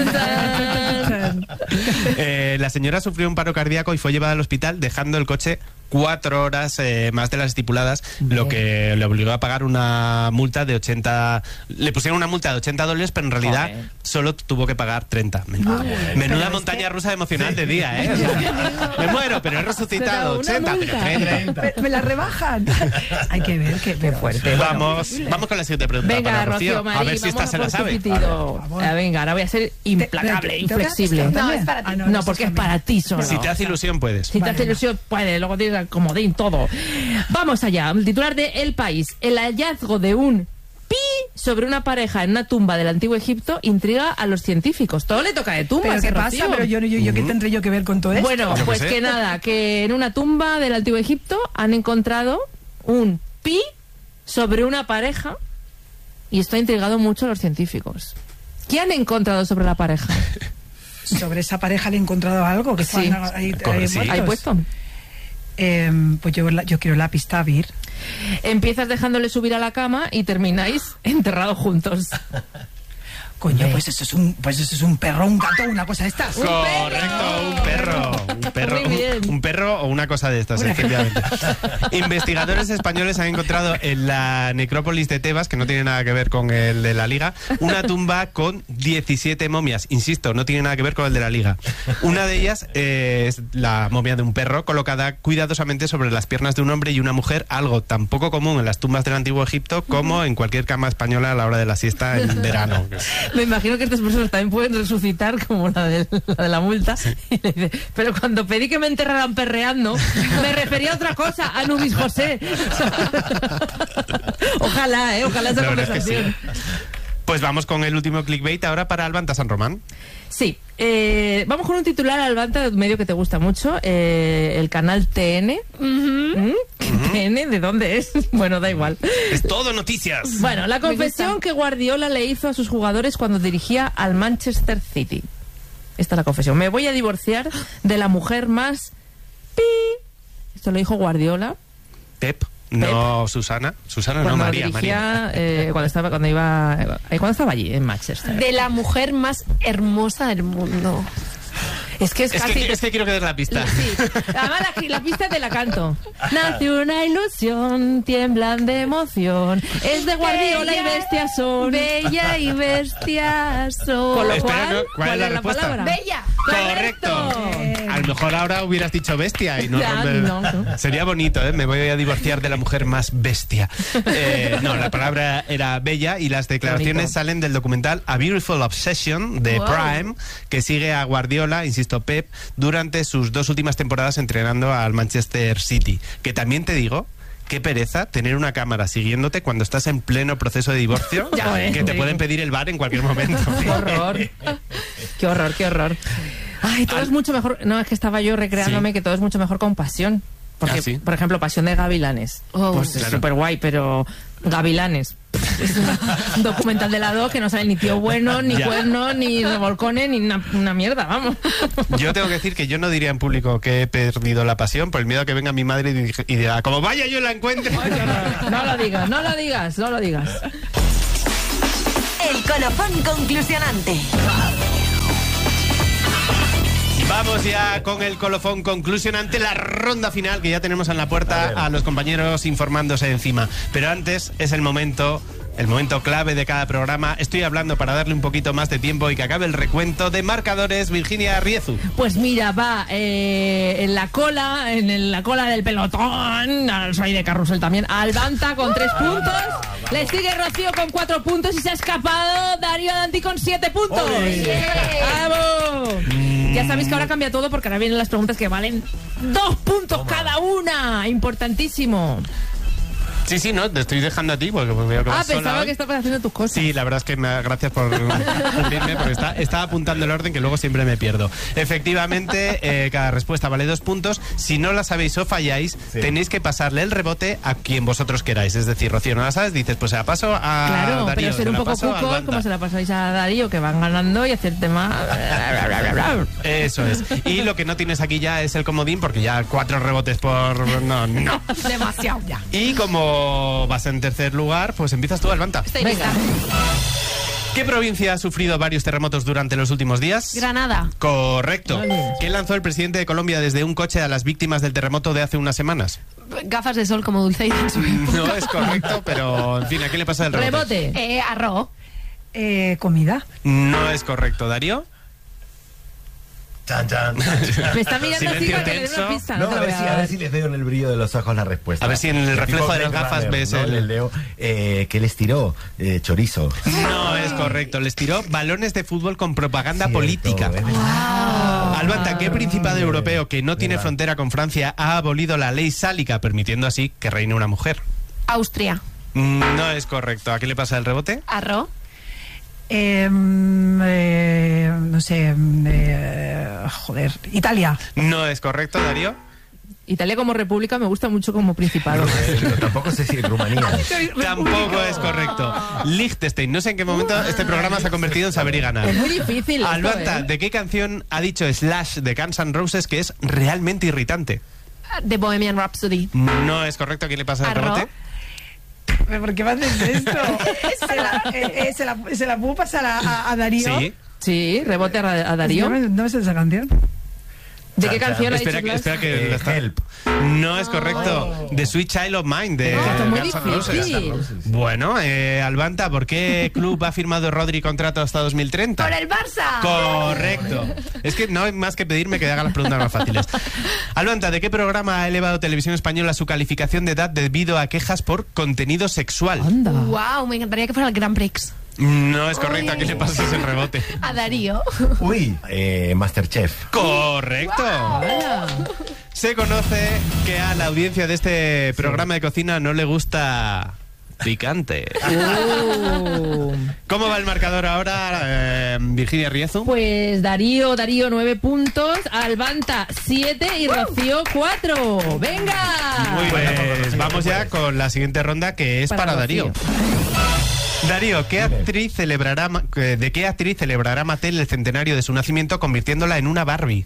Speaker 3: Eh, la señora sufrió un paro cardíaco y fue llevada al hospital dejando el coche cuatro horas eh, más de las estipuladas, lo que le obligó a pagar una multa de ochenta... Le pusieron una multa de ochenta dólares, pero en realidad
Speaker 1: Joder.
Speaker 3: solo tuvo que pagar treinta. Menuda, menuda montaña rusa emocional de día, ¿eh? O sea, me muero, pero he resucitado.
Speaker 1: Pero una
Speaker 3: ochenta, pero
Speaker 1: multa.
Speaker 3: treinta.
Speaker 4: Me, me la rebajan. Hay que ver qué qué fuerte.
Speaker 3: Vamos, vamos con la siguiente pregunta
Speaker 1: Venga,
Speaker 3: para
Speaker 1: Rocío,
Speaker 3: Rocío.
Speaker 1: Marí,
Speaker 3: A ver si esta
Speaker 1: vamos
Speaker 3: se
Speaker 1: a
Speaker 3: la
Speaker 1: por su
Speaker 3: sabe.
Speaker 1: pitido. Ah, venga, ahora voy a ser implacable,
Speaker 4: Te- te- te-
Speaker 1: inflexible.
Speaker 4: te- te-
Speaker 5: No, es para ti.
Speaker 4: Ah, no,
Speaker 1: No,
Speaker 4: eso
Speaker 1: porque es
Speaker 4: también.
Speaker 1: para ti solo.
Speaker 3: Si te hace ilusión, puedes.
Speaker 1: Si te
Speaker 4: Vale,
Speaker 1: hace
Speaker 4: va.
Speaker 1: ilusión, puede, luego tienes el comodín, todo. Vamos allá, el titular de El País. El hallazgo de un pi sobre una pareja en una tumba del antiguo Egipto intriga a los científicos. Todo le toca de tumbas.
Speaker 4: ¿Pero qué
Speaker 1: ¿eh,
Speaker 4: pasa?
Speaker 1: Rocío?
Speaker 4: Pero yo, yo, yo ¿qué tendré yo que ver con todo esto?
Speaker 1: Bueno,
Speaker 3: Yo
Speaker 1: pues
Speaker 3: qué sé.
Speaker 1: que nada, que en una tumba del antiguo Egipto han encontrado un pi sobre una pareja y esto ha intrigado mucho a los científicos. ¿Qué han encontrado sobre la pareja?
Speaker 4: Sobre esa pareja le he encontrado algo que
Speaker 1: Sí.
Speaker 4: están ahí,
Speaker 3: Corre,
Speaker 4: ahí
Speaker 3: sí.
Speaker 4: muertos.
Speaker 1: ¿Hay puesto?
Speaker 4: Eh, pues yo, la- yo quiero la pista, Vir.
Speaker 1: Empiezas dejándole subir a la cama y termináis enterrados juntos.
Speaker 4: Coño, pues eso es un, pues eso es un perro, un gato, una cosa de estas.
Speaker 3: Correcto, un perro. Un perro,
Speaker 1: Muy bien.
Speaker 3: un perro o una cosa de estas, efectivamente. Investigadores españoles han encontrado en la necrópolis de Tebas, que no tiene nada que ver con el de la Liga, una tumba con diecisiete momias. Insisto, no tiene nada que ver con el de la Liga. Una de ellas eh, es la momia de un perro colocada cuidadosamente sobre las piernas de un hombre y una mujer, algo tan poco común en las tumbas del antiguo Egipto como en cualquier cama española a la hora de la siesta en verano.
Speaker 1: Me imagino que estas personas también pueden resucitar como la de la, de la multa. Y le dice, pero cuando pedí que me enterraran perreando, me refería a otra cosa, a Nubis José. Ojalá, ¿eh? Ojalá esa
Speaker 3: La verdad es que
Speaker 1: conversación.
Speaker 3: sí. Pues vamos con el último clickbait ahora para Albanta San Román.
Speaker 1: Sí, eh, vamos con un titular, Albanta, de un medio que te gusta mucho, eh, el canal T N. ¿Mm? ¿T N? ¿De dónde es? Bueno, da igual.
Speaker 3: Es todo noticias.
Speaker 1: Bueno, la confesión que Guardiola le hizo a sus jugadores cuando dirigía al Manchester City. Esta es la confesión. Me voy a divorciar de la mujer más pi. Esto lo dijo Guardiola
Speaker 3: Pep, no Susana. Susana
Speaker 1: cuando
Speaker 3: no, María,
Speaker 1: dirigía,
Speaker 3: María.
Speaker 1: eh, cuando estaba, cuando iba, eh, cuando estaba allí en Manchester.
Speaker 5: De la mujer más hermosa del mundo.
Speaker 1: Es que es,
Speaker 3: Es
Speaker 1: casi...
Speaker 3: que, es que quiero que des la pista.
Speaker 1: Sí, además la, la pista te la canto. Nace una ilusión, tiemblan de emoción. Es de Guardiola y bestia son.
Speaker 5: Bella y bestia son.
Speaker 1: Con lo
Speaker 3: Espera,
Speaker 1: cual,
Speaker 3: ¿no? ¿Cuál es la respuesta?
Speaker 1: palabra?
Speaker 5: Bella.
Speaker 3: Correcto. A lo mejor ahora hubieras dicho bestia y no,
Speaker 1: Ya,
Speaker 3: me-
Speaker 1: no, no.
Speaker 3: Sería bonito, ¿eh? Me voy a divorciar de la mujer más bestia. Eh, no, la palabra era bella y las declaraciones
Speaker 1: bonito.
Speaker 3: salen del documental A Beautiful Obsession de
Speaker 5: Wow.
Speaker 3: Prime, que sigue a Guardiola, insisto, Pep, durante sus dos últimas temporadas entrenando al Manchester City. Que también te digo, qué pereza tener una cámara siguiéndote cuando estás en pleno proceso de divorcio,
Speaker 1: Ya ves.
Speaker 3: que te pueden pedir el bar en cualquier momento.
Speaker 1: Qué horror. Qué horror, qué horror. Ay, todo
Speaker 3: Al-
Speaker 1: es mucho mejor. No, es que estaba yo recreándome
Speaker 3: Sí.
Speaker 1: que todo es mucho mejor con Pasión. Porque,
Speaker 3: Ah, sí.
Speaker 1: por ejemplo, Pasión de Gavilanes.
Speaker 5: Oh,
Speaker 1: pues es
Speaker 3: claro.
Speaker 1: súper guay, pero Gavilanes. Es un documental de la dos que no sale ni tío bueno, ni
Speaker 3: Ya.
Speaker 1: cuerno, ni revolcones, ni una, una mierda, vamos.
Speaker 3: Yo tengo que decir que yo no diría en público que he perdido la pasión por el miedo a que venga mi madre y dij- y diga, como vaya yo la encuentre.
Speaker 1: No lo digas, no lo digas, no lo digas.
Speaker 6: El colofón conclusionante.
Speaker 3: Vamos ya con el colofón conclusionante, la ronda final, que ya tenemos en la puerta a, los compañeros informándose encima. Pero antes es el momento, el momento clave de cada programa. Estoy hablando para darle un poquito más de tiempo y que acabe el recuento de marcadores. Virginia Riezu.
Speaker 1: Pues mira, va eh, en la cola, en el- la cola del pelotón, al soy de carrusel también, Albanta con tres puntos, le sigue Rocío con cuatro puntos y se ha escapado Darío Danti con siete puntos. ¡Bravo! Ya sabéis que ahora cambia todo porque ahora vienen las preguntas que valen dos puntos cada una. Importantísimo.
Speaker 3: Sí, sí, no, te estoy dejando a ti porque veo que
Speaker 1: Ah,
Speaker 3: vas sola
Speaker 1: pensaba
Speaker 3: hoy.
Speaker 1: que estabas haciendo tus cosas.
Speaker 3: Sí, la verdad es que me, gracias por cumplirme, porque está, estaba apuntando el orden que luego siempre me pierdo. Efectivamente, eh, cada respuesta vale dos puntos. Si no la sabéis o falláis,
Speaker 2: Sí.
Speaker 3: tenéis que pasarle el rebote a quien vosotros queráis. Es decir, Rocío, no la sabes, dices, pues se la paso a
Speaker 1: Claro,
Speaker 3: Darío,
Speaker 1: pero
Speaker 3: se
Speaker 1: ser un
Speaker 3: la
Speaker 1: poco
Speaker 3: paso a
Speaker 1: cuco,
Speaker 3: Albanta.
Speaker 1: como se la pasáis a Darío, que van ganando y hacer tema.
Speaker 3: Eso es. Y lo que no tienes aquí ya es el comodín, porque ya cuatro rebotes por... No, no.
Speaker 5: Demasiado ya.
Speaker 3: Y como vas en tercer lugar, pues empiezas tú, Albanta.
Speaker 5: Estoy
Speaker 1: Venga.
Speaker 5: lista.
Speaker 3: ¿Qué provincia ha sufrido varios terremotos durante los últimos días?
Speaker 5: Granada.
Speaker 3: Correcto.
Speaker 1: Vale.
Speaker 3: ¿Qué lanzó el presidente de Colombia desde un coche a las víctimas del terremoto de hace unas semanas?
Speaker 5: Gafas de sol como Dulceida en su época.
Speaker 3: No es correcto, pero en fin, ¿a quién le pasa el rebote?
Speaker 1: Rebote.
Speaker 5: Eh, arroz.
Speaker 4: Eh, comida.
Speaker 3: No es correcto, Darío.
Speaker 2: Chan, chan.
Speaker 1: Me está mirando así
Speaker 3: Silencio
Speaker 1: para que le dé
Speaker 3: tenso.
Speaker 1: una pista.
Speaker 2: No,
Speaker 1: te
Speaker 2: a
Speaker 1: lo
Speaker 2: ver,
Speaker 1: voy
Speaker 2: si, a ver si les veo en el brillo de los ojos la respuesta.
Speaker 3: A ver si en el
Speaker 2: Tipo
Speaker 3: reflejo de las
Speaker 2: Blade
Speaker 3: gafas
Speaker 2: Runner,
Speaker 3: ves
Speaker 2: ¿no?
Speaker 3: el-
Speaker 2: Les leo, eh, ¿qué les tiró? Eh, chorizo.
Speaker 3: No es correcto, les tiró balones de fútbol con propaganda
Speaker 2: Cierto,
Speaker 3: política.
Speaker 2: es verdad.
Speaker 3: Albanta, ¿qué principado europeo que no tiene
Speaker 2: Venga.
Speaker 3: frontera con Francia ha abolido la ley sálica, permitiendo así que reine una mujer?
Speaker 5: Austria.
Speaker 3: No es correcto. ¿A qué le pasa el rebote?
Speaker 5: Arroz.
Speaker 4: Eh, eh, no sé. eh, joder. Italia.
Speaker 3: No es correcto, Darío.
Speaker 1: Italia como república me gusta mucho como principado.
Speaker 2: Pero tampoco sé si en Rumanía.
Speaker 3: Tampoco es correcto. Liechtenstein. No sé en qué momento este programa se ha convertido en saber y ganar.
Speaker 1: Es muy difícil. esto,
Speaker 3: Albanta,
Speaker 1: ¿eh?
Speaker 3: ¿de qué canción ha dicho Slash de Guns N' Roses que es realmente irritante?
Speaker 5: The Bohemian Rhapsody.
Speaker 3: No es correcto. ¿A quién le pasa el
Speaker 5: Arro.
Speaker 3: rebote?
Speaker 4: ¿Por qué me haces esto? se, la, eh, eh, se, la, se la puedo pasar a, a- a Darío.
Speaker 3: Sí.
Speaker 1: Sí, rebote a, a Darío.
Speaker 4: No me, no me sé esa canción.
Speaker 1: ¿De qué canción ha dicho
Speaker 3: Espera que,
Speaker 1: Blas?
Speaker 3: espera que
Speaker 2: Eh,
Speaker 3: la está-
Speaker 2: Help.
Speaker 3: No es correcto. The Sweet Child of Mine de
Speaker 1: No, esto es muy
Speaker 3: Guns N' Roses.
Speaker 1: difícil.
Speaker 3: Bueno, eh, Albanta, ¿por qué club ha firmado Rodri contrato hasta dos mil treinta?
Speaker 5: ¡Por el Barça!
Speaker 3: Correcto. Es que no hay más que pedirme que haga las preguntas más fáciles. Albanta, ¿de qué programa ha elevado Televisión Española su calificación de edad debido a quejas por contenido sexual?
Speaker 1: Anda.
Speaker 5: Wow, me encantaría que fuera el Grand Prix.
Speaker 3: No es correcto. ¿A quién le pasas el rebote?
Speaker 5: A Darío.
Speaker 2: Uy, eh, Masterchef.
Speaker 3: Correcto.
Speaker 1: Hola.
Speaker 3: Se conoce que a la audiencia de este programa de cocina no le gusta picante.
Speaker 1: Uh.
Speaker 3: ¿Cómo va el marcador ahora, eh, Virginia Riezu?
Speaker 1: Pues Darío, Darío nueve puntos, Albanta siete y Rocío cuatro. ¡Venga!
Speaker 3: Muy bien, vamos ya con la siguiente ronda que es para,
Speaker 1: Para
Speaker 3: Darío.
Speaker 1: Rocío.
Speaker 3: Darío, ¿qué actriz celebrará, ma- eh, ¿de qué actriz celebrará Mattel el centenario de su nacimiento convirtiéndola en una Barbie?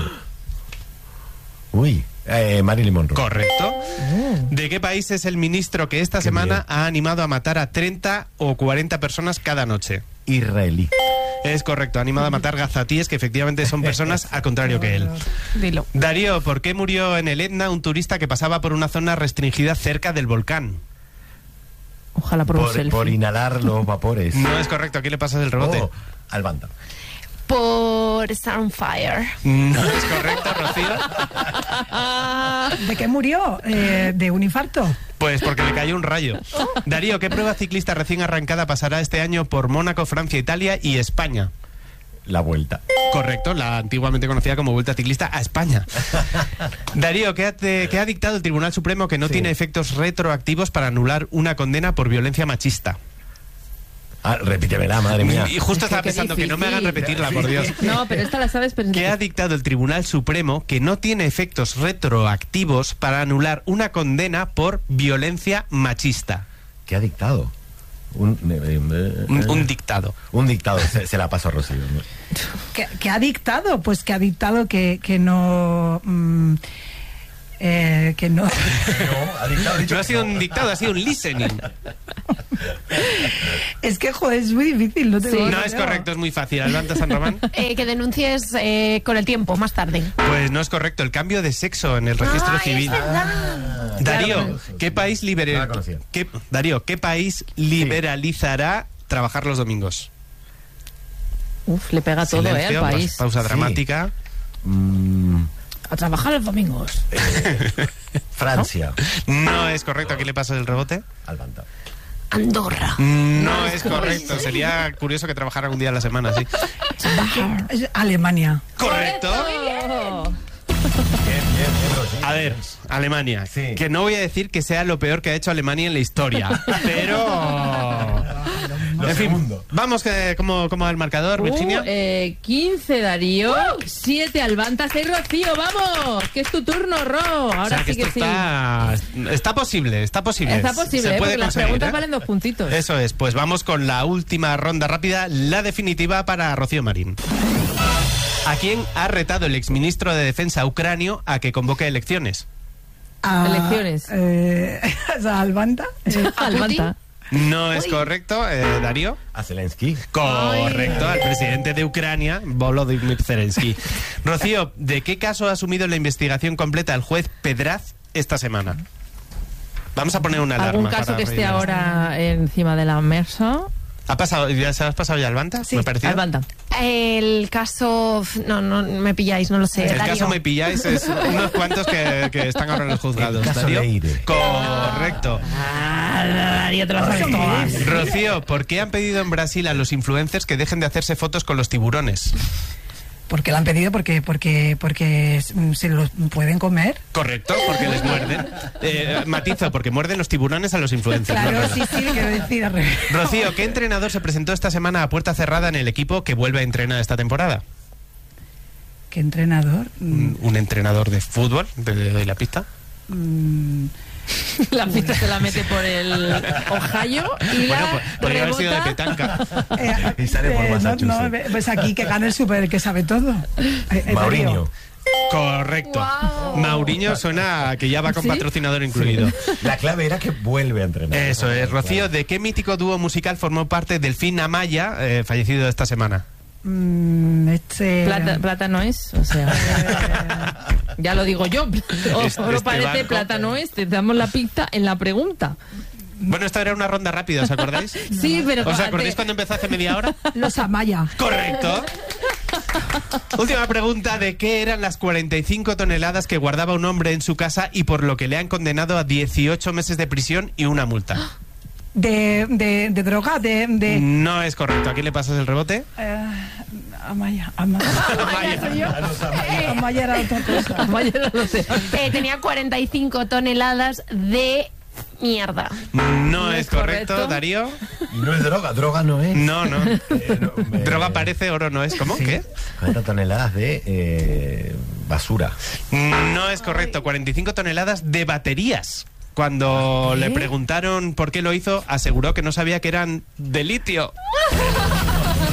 Speaker 2: Uy, eh, Marilyn Monroe.
Speaker 3: Correcto. ¿De qué país es el ministro que esta
Speaker 2: Qué
Speaker 3: semana
Speaker 2: bien.
Speaker 3: ha animado a matar a treinta o cuarenta personas cada noche?
Speaker 2: Israelí.
Speaker 3: Es correcto, ha animado a matar gazatíes, que efectivamente son personas al contrario que él.
Speaker 5: Dilo.
Speaker 3: Darío, ¿por qué murió en el Etna un turista que pasaba por una zona restringida cerca del volcán?
Speaker 1: Ojalá por, un
Speaker 2: Por,
Speaker 1: selfie.
Speaker 2: por inhalar los vapores.
Speaker 3: No es correcto, aquí le pasas el rebote.
Speaker 2: Oh, al banda.
Speaker 5: Por Sunfire.
Speaker 3: No es correcto, Rocío.
Speaker 4: ¿De qué murió? Eh, ¿De un infarto?
Speaker 3: Pues porque le cayó un rayo. Darío, ¿qué prueba ciclista recién arrancada pasará este año por Mónaco, Francia, Italia y España?
Speaker 2: La vuelta.
Speaker 3: Correcto, la antiguamente conocida como Vuelta Ciclista a España. Darío, ¿qué ha, te- qué ha dictado el Tribunal Supremo que no
Speaker 2: Sí.
Speaker 3: tiene efectos retroactivos para anular una condena por violencia machista?
Speaker 2: Ah, repítemela, madre mía.
Speaker 3: Y justo
Speaker 1: Es que
Speaker 3: estaba
Speaker 1: qué
Speaker 3: pensando que no me hagan
Speaker 1: difícil.
Speaker 3: repetirla, por Dios.
Speaker 1: No, pero esta la sabes, pero...
Speaker 3: ¿Qué ha dictado el Tribunal Supremo que no tiene efectos retroactivos para anular una condena por violencia machista?
Speaker 2: ¿Qué ha dictado? Un, eh, eh,
Speaker 3: Un, un dictado.
Speaker 2: un dictado. Se, se la paso a Rocío. ¿no?
Speaker 4: ¿Qué, qué ha dictado? Pues que ha dictado que, que no... mm, eh, que no...
Speaker 2: No, ha dictado, ha dicho
Speaker 3: No ha
Speaker 2: que
Speaker 3: sido
Speaker 2: no.
Speaker 3: un dictado, ha sido un listening.
Speaker 4: Es que, joder, es muy difícil. No, te digo,
Speaker 3: No es correcto, es muy fácil. Alvanta San Román.
Speaker 5: Eh, que denuncies eh, con el tiempo, más tarde.
Speaker 3: Pues no es correcto, el cambio de sexo en el registro
Speaker 5: Ay,
Speaker 3: civil.
Speaker 5: es verdad.
Speaker 3: Darío,
Speaker 2: Claro.
Speaker 3: ¿qué país
Speaker 2: No la
Speaker 3: libera-
Speaker 2: conocía.
Speaker 3: qué- Darío, ¿qué país liberalizará trabajar los domingos?
Speaker 1: Uf, le pega todo, ¿eh? Al
Speaker 3: Silencio,
Speaker 1: país.
Speaker 3: pausa
Speaker 2: Sí.
Speaker 3: dramática.
Speaker 2: Mm,
Speaker 1: A trabajar los domingos.
Speaker 2: Francia.
Speaker 3: No es correcto, aquí le pasas el rebote.
Speaker 2: Al banda.
Speaker 5: Andorra.
Speaker 3: No es correcto, sería curioso que trabajara un día a la semana, sí.
Speaker 4: Es Alemania.
Speaker 3: Correcto.
Speaker 2: Bien, bien, bien, Rocío.
Speaker 3: A ver, Alemania.
Speaker 2: Sí.
Speaker 3: Que no voy a decir que sea lo peor que ha hecho Alemania en la historia, pero...
Speaker 2: Lo
Speaker 3: En fin,
Speaker 2: segundo.
Speaker 3: vamos, que, ¿cómo, ¿cómo va el marcador, Virginia?
Speaker 1: Uh, eh, quince Darío, siete Albanta, seis Rocío, vamos, que es tu turno, Ro. Ahora
Speaker 3: O sea, que
Speaker 1: sí
Speaker 3: esto
Speaker 1: que sí.
Speaker 3: está, está posible, está posible.
Speaker 1: Está
Speaker 3: Se
Speaker 1: posible, ¿eh?
Speaker 3: puede
Speaker 1: Porque las
Speaker 3: conseguir,
Speaker 1: preguntas
Speaker 3: ¿eh?
Speaker 1: valen dos puntitos.
Speaker 3: Eso es, pues vamos con la última ronda rápida, la definitiva para Rocío Marín. ¿A quién ha retado el exministro de Defensa ucranio a que convoque elecciones?
Speaker 4: A-
Speaker 1: Elecciones.
Speaker 4: Eh, a Albanta. Eh,
Speaker 1: Albanta.
Speaker 3: No es correcto, eh, Darío.
Speaker 2: A Zelensky.
Speaker 3: Correcto, al presidente de Ucrania, Volodymyr Zelensky. Rocío, ¿de qué caso ha asumido la investigación completa el juez Pedraz esta semana? Vamos a poner una alarma.
Speaker 1: ¿Algún caso
Speaker 3: para
Speaker 1: que esté
Speaker 3: rellenar.
Speaker 1: ahora encima de la mesa?
Speaker 3: ¿Ha pasado, ya se has pasado ya al Banta?
Speaker 1: Sí,
Speaker 3: ¿Me ha parecido?
Speaker 1: Albanta.
Speaker 5: El caso... No, no me pilláis, no lo sé.
Speaker 3: El
Speaker 5: Darío.
Speaker 3: caso me pilláis es unos cuantos que, que están ahora en los juzgados.
Speaker 2: El caso
Speaker 3: Darío.
Speaker 2: Leire.
Speaker 3: Correcto.
Speaker 1: Ah, Darío, te lo sabes todas.
Speaker 3: Rocío, ¿por qué han pedido en Brasil a los influencers que dejen de hacerse fotos con los tiburones?
Speaker 4: porque la han pedido porque porque porque se los pueden comer.
Speaker 3: Correcto, porque les muerden. Eh, matizo, porque muerden los tiburones a los influencers.
Speaker 4: Claro,
Speaker 3: no,
Speaker 4: sí, sí, quiero decir al revés.
Speaker 3: Rocío, ¿qué entrenador se presentó esta semana a puerta cerrada en el equipo que vuelve a entrenar esta temporada?
Speaker 4: ¿Qué entrenador?
Speaker 3: Un, un entrenador de fútbol, ¿te doy la pista?
Speaker 4: Mm,
Speaker 1: La pista se la mete por el Ohio y
Speaker 3: Bueno,
Speaker 1: la
Speaker 3: pues, podría haber sido de
Speaker 1: rebota.
Speaker 3: petanca.
Speaker 4: eh,
Speaker 2: Y sale por
Speaker 4: eh, no,
Speaker 2: Massachusetts.
Speaker 4: no, pues aquí que gana el super, que sabe todo. Eh, eh,
Speaker 2: Mauriño.
Speaker 4: Darío.
Speaker 3: Correcto. Mauriño suena a que ya va con
Speaker 1: ¿Sí?
Speaker 3: patrocinador incluido.
Speaker 2: La clave era que vuelve a entrenar.
Speaker 3: Eso es. Rocío, ¿de qué mítico dúo musical formó parte Delfín Amaya, eh, fallecido esta semana?
Speaker 4: Mm, este,
Speaker 1: Plata, plata no es, o sea, ya lo digo yo. O
Speaker 3: Este-
Speaker 1: no
Speaker 3: este
Speaker 1: parece
Speaker 3: barco.
Speaker 1: plata no es, te damos la pista en la pregunta.
Speaker 3: Bueno, esta era una ronda rápida, ¿os acordáis?
Speaker 1: Sí, pero
Speaker 3: ¿Os
Speaker 1: te-
Speaker 3: acordáis cuando empezó hace media hora?
Speaker 4: Los Amaya.
Speaker 3: Correcto. Última pregunta, ¿de qué eran las cuarenta y cinco toneladas que guardaba un hombre en su casa y por lo que le han condenado a dieciocho meses de prisión y una multa?
Speaker 4: De, de, de droga, de... de
Speaker 3: No es correcto. ¿A quién le pasas el rebote?
Speaker 4: eh, Amaya. Amaya.
Speaker 3: Amaya.
Speaker 4: soy yo. Eh, Amaya era otra cosa.
Speaker 1: Vaya, no lo sé.
Speaker 5: Eh, tenía cuarenta y cinco toneladas de mierda.
Speaker 3: No es
Speaker 1: es
Speaker 3: correcto,
Speaker 1: correcto.
Speaker 3: Darío.
Speaker 2: Y no es droga, droga no es.
Speaker 3: No, no.
Speaker 2: Eh, no, me-
Speaker 3: Droga parece, oro no es. ¿Cómo?
Speaker 2: Sí.
Speaker 3: ¿Qué?
Speaker 2: cuarenta toneladas de eh, basura.
Speaker 3: No es correcto. cuarenta y cinco toneladas de baterías. Cuando le preguntaron por qué lo hizo, aseguró que no sabía que eran de litio.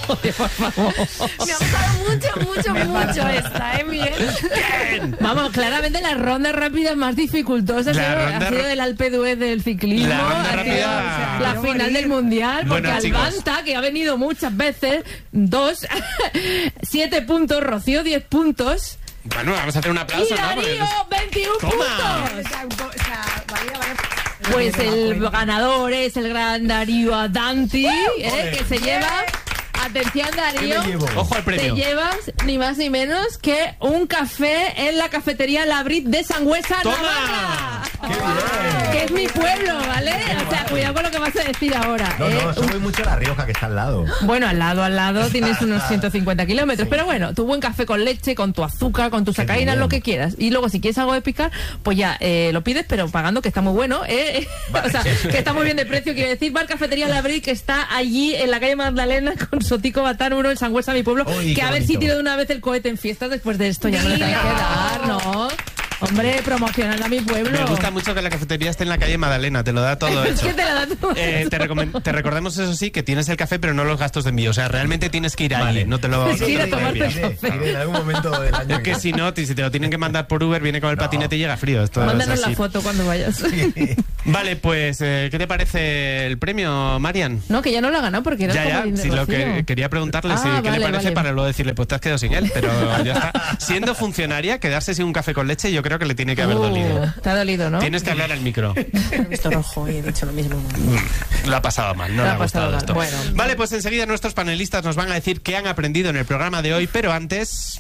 Speaker 1: Joder, por favor.
Speaker 5: Me ha gustado mucho, mucho, mucho esta, ¿eh, Miguel?
Speaker 1: Vamos, claramente la ronda rápida más dificultosa ha sido, ha sido el Alpe d'Huez del ciclismo.
Speaker 3: La ronda
Speaker 1: ha
Speaker 3: rápida.
Speaker 1: sido, o sea, la final del Mundial, porque
Speaker 3: Bueno,
Speaker 1: Albanta, que ha venido muchas veces, dos, siete puntos, Rocío, diez puntos.
Speaker 3: Bueno, vamos a hacer un aplauso,
Speaker 1: Y
Speaker 3: ¿no?
Speaker 1: Darío,
Speaker 3: Porque-
Speaker 1: veintiún
Speaker 3: Toma.
Speaker 1: puntos. Pues el ganador es el gran Darío Adanti, ¿eh? Que se lleva... Atención, Darío.
Speaker 3: ¿Qué me llevo? Ojo al premio.
Speaker 1: Te llevas ni más ni menos que un café en la cafetería La Brit de Sangüesa, Navarra. Que es mi pueblo, ¿vale? O sea, cuidado con lo que vas a decir ahora.
Speaker 2: No,
Speaker 1: ¿eh?
Speaker 2: no, eso voy mucho a La Rioja, que está al lado.
Speaker 1: Bueno, al lado, al lado tienes unos ciento cincuenta kilómetros. Pero bueno, tu buen café con leche, con tu azúcar, con tus sacaínas, lo que quieras. Y luego, si quieres algo de picar, pues ya eh, lo pides, pero pagando, que está muy bueno. ¿eh? O sea, que está muy bien de precio. Quiero decir, va a la cafetería La Brit, que está allí en la calle Magdalena con Sotico Batán, uno en Sangüesa, mi pueblo.
Speaker 2: Uy,
Speaker 1: que
Speaker 2: qué
Speaker 1: a ver
Speaker 2: bonito.
Speaker 1: si tiro de una vez el cohete en fiestas después de esto. Ya no le tengo que dar, ¿no? Hombre, promocionando a mi pueblo.
Speaker 3: Me gusta mucho que la cafetería esté en la calle Magdalena, te lo da todo
Speaker 1: Es
Speaker 3: hecho.
Speaker 1: que te la da todo.
Speaker 3: Eh, te, recomen- te recordamos, eso sí, que tienes el café, pero no los gastos de envío. O sea, realmente tienes que ir allí, no te lo
Speaker 1: Tienes que ir a
Speaker 3: no te lo
Speaker 1: tomarte
Speaker 3: envías.
Speaker 1: el café.
Speaker 2: En algún momento del año.
Speaker 3: Es que si no, ti- si te lo tienen que mandar por Uber, viene con el patinete y llega frío. Esto es
Speaker 1: Mándanos
Speaker 3: así.
Speaker 1: la foto cuando vayas.
Speaker 3: Vale, pues, eh, ¿qué te parece el premio, Marian?
Speaker 1: No, que ya no lo ha ganado porque era
Speaker 3: Ya,
Speaker 1: como
Speaker 3: ya,
Speaker 1: el de
Speaker 3: si lo
Speaker 1: Rocío.
Speaker 3: que quería preguntarle
Speaker 1: Ah,
Speaker 3: si, qué
Speaker 1: vale,
Speaker 3: le parece
Speaker 1: vale.
Speaker 3: para luego decirle, pues te has quedado sin él, pero ya está. Siendo funcionaria, quedarse sin un café con leche, yo creo que le tiene que haber
Speaker 1: Uh,
Speaker 3: dolido.
Speaker 1: Te ha dolido, ¿no?
Speaker 3: Tienes que hablar al micro.
Speaker 5: He visto rojo y he dicho lo mismo.
Speaker 3: Lo ha pasado mal, no
Speaker 1: Lo
Speaker 3: le
Speaker 1: ha
Speaker 3: ha gustado
Speaker 1: pasado mal,
Speaker 3: esto.
Speaker 1: bueno.
Speaker 3: Vale, pues enseguida nuestros panelistas nos van a decir qué han aprendido en el programa de hoy, pero antes...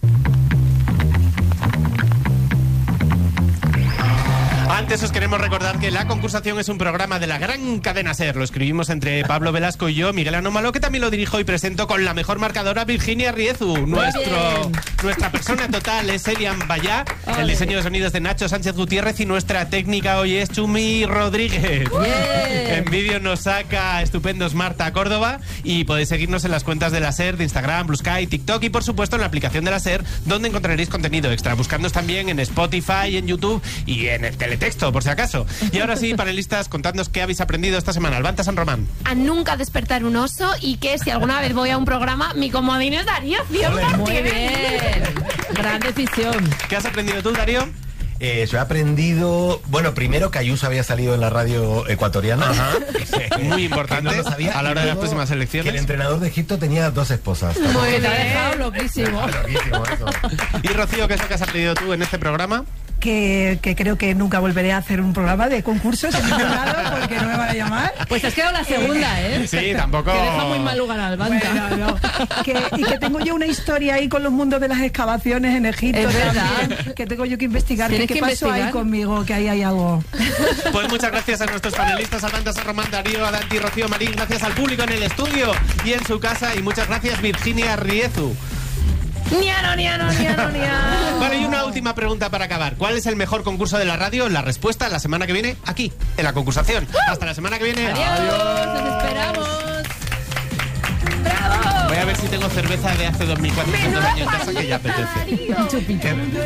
Speaker 3: Antes os queremos recordar que La Concursación es un programa de la gran cadena SER. Lo escribimos entre Pablo Velasco y yo, Miguel Anómalo, que también lo dirijo y presento con la mejor marcadora, Virginia Riezu. Nuestro, nuestra persona total es Elian Bayá, el diseño de sonidos de Nacho Sánchez Gutiérrez y nuestra técnica hoy es Chumi Rodríguez. En vídeo nos saca estupendos Marta Córdoba y podéis seguirnos en las cuentas de la SER, de Instagram, Blue Sky, TikTok y por supuesto en la aplicación de la SER, donde encontraréis contenido extra. Buscándonos también en Spotify, en YouTube y en el teletexto, por si acaso. Y ahora sí, panelistas, contadnos qué habéis aprendido esta semana. Albanta San Román.
Speaker 5: A nunca despertar un oso y que si alguna vez voy a un programa, mi comodín es Darío cien por ciento.
Speaker 1: Muy bien. Gran decisión.
Speaker 3: ¿Qué has aprendido tú, Darío?
Speaker 2: Eh, yo he aprendido, bueno, primero que Ayuso había salido en la radio ecuatoriana.
Speaker 3: Ajá. Muy importante
Speaker 2: Que no lo sabía.
Speaker 3: a la hora
Speaker 2: Y
Speaker 3: de las
Speaker 2: luego
Speaker 3: próximas elecciones.
Speaker 2: Que el entrenador de Egipto tenía dos esposas.
Speaker 1: Muy bien. Te ha dejado loquísimo.
Speaker 2: Loquísimo eso.
Speaker 3: Y Rocío, ¿qué es lo que has aprendido tú en este programa?
Speaker 4: Que, que creo que nunca volveré a hacer un programa de concursos en ningún lado porque no me van a llamar.
Speaker 1: Pues te has quedado la segunda, ¿eh?
Speaker 3: Sí, tampoco...
Speaker 1: Que deja muy mal lugar al Albanta.
Speaker 4: Bueno, no. Que, y que tengo yo una historia ahí con los mundos de las excavaciones en Egipto.
Speaker 1: Es verdad.
Speaker 4: También, que tengo yo que investigar.
Speaker 1: Tienes
Speaker 4: ¿Qué
Speaker 1: que
Speaker 4: pasó
Speaker 1: investigar.
Speaker 4: ahí conmigo? Que ahí hay algo.
Speaker 3: Pues muchas gracias a nuestros panelistas, Albanta San Román, Darío, Adanti, Rocío Marín. Gracias al público en el estudio y en su casa. Y muchas gracias, Virginia Riezu.
Speaker 5: Niano, niano, niano, niano.
Speaker 3: Vale, y una última pregunta para acabar. ¿Cuál es el mejor concurso de la radio? La respuesta la semana que viene, aquí, en La Concursación. Hasta la semana que viene.
Speaker 1: Adiós, nos esperamos. ¡Bravo!
Speaker 3: Voy a ver si tengo cerveza de hace dos mil cuatrocientos años en casa, que ya apetece.
Speaker 1: Chupito.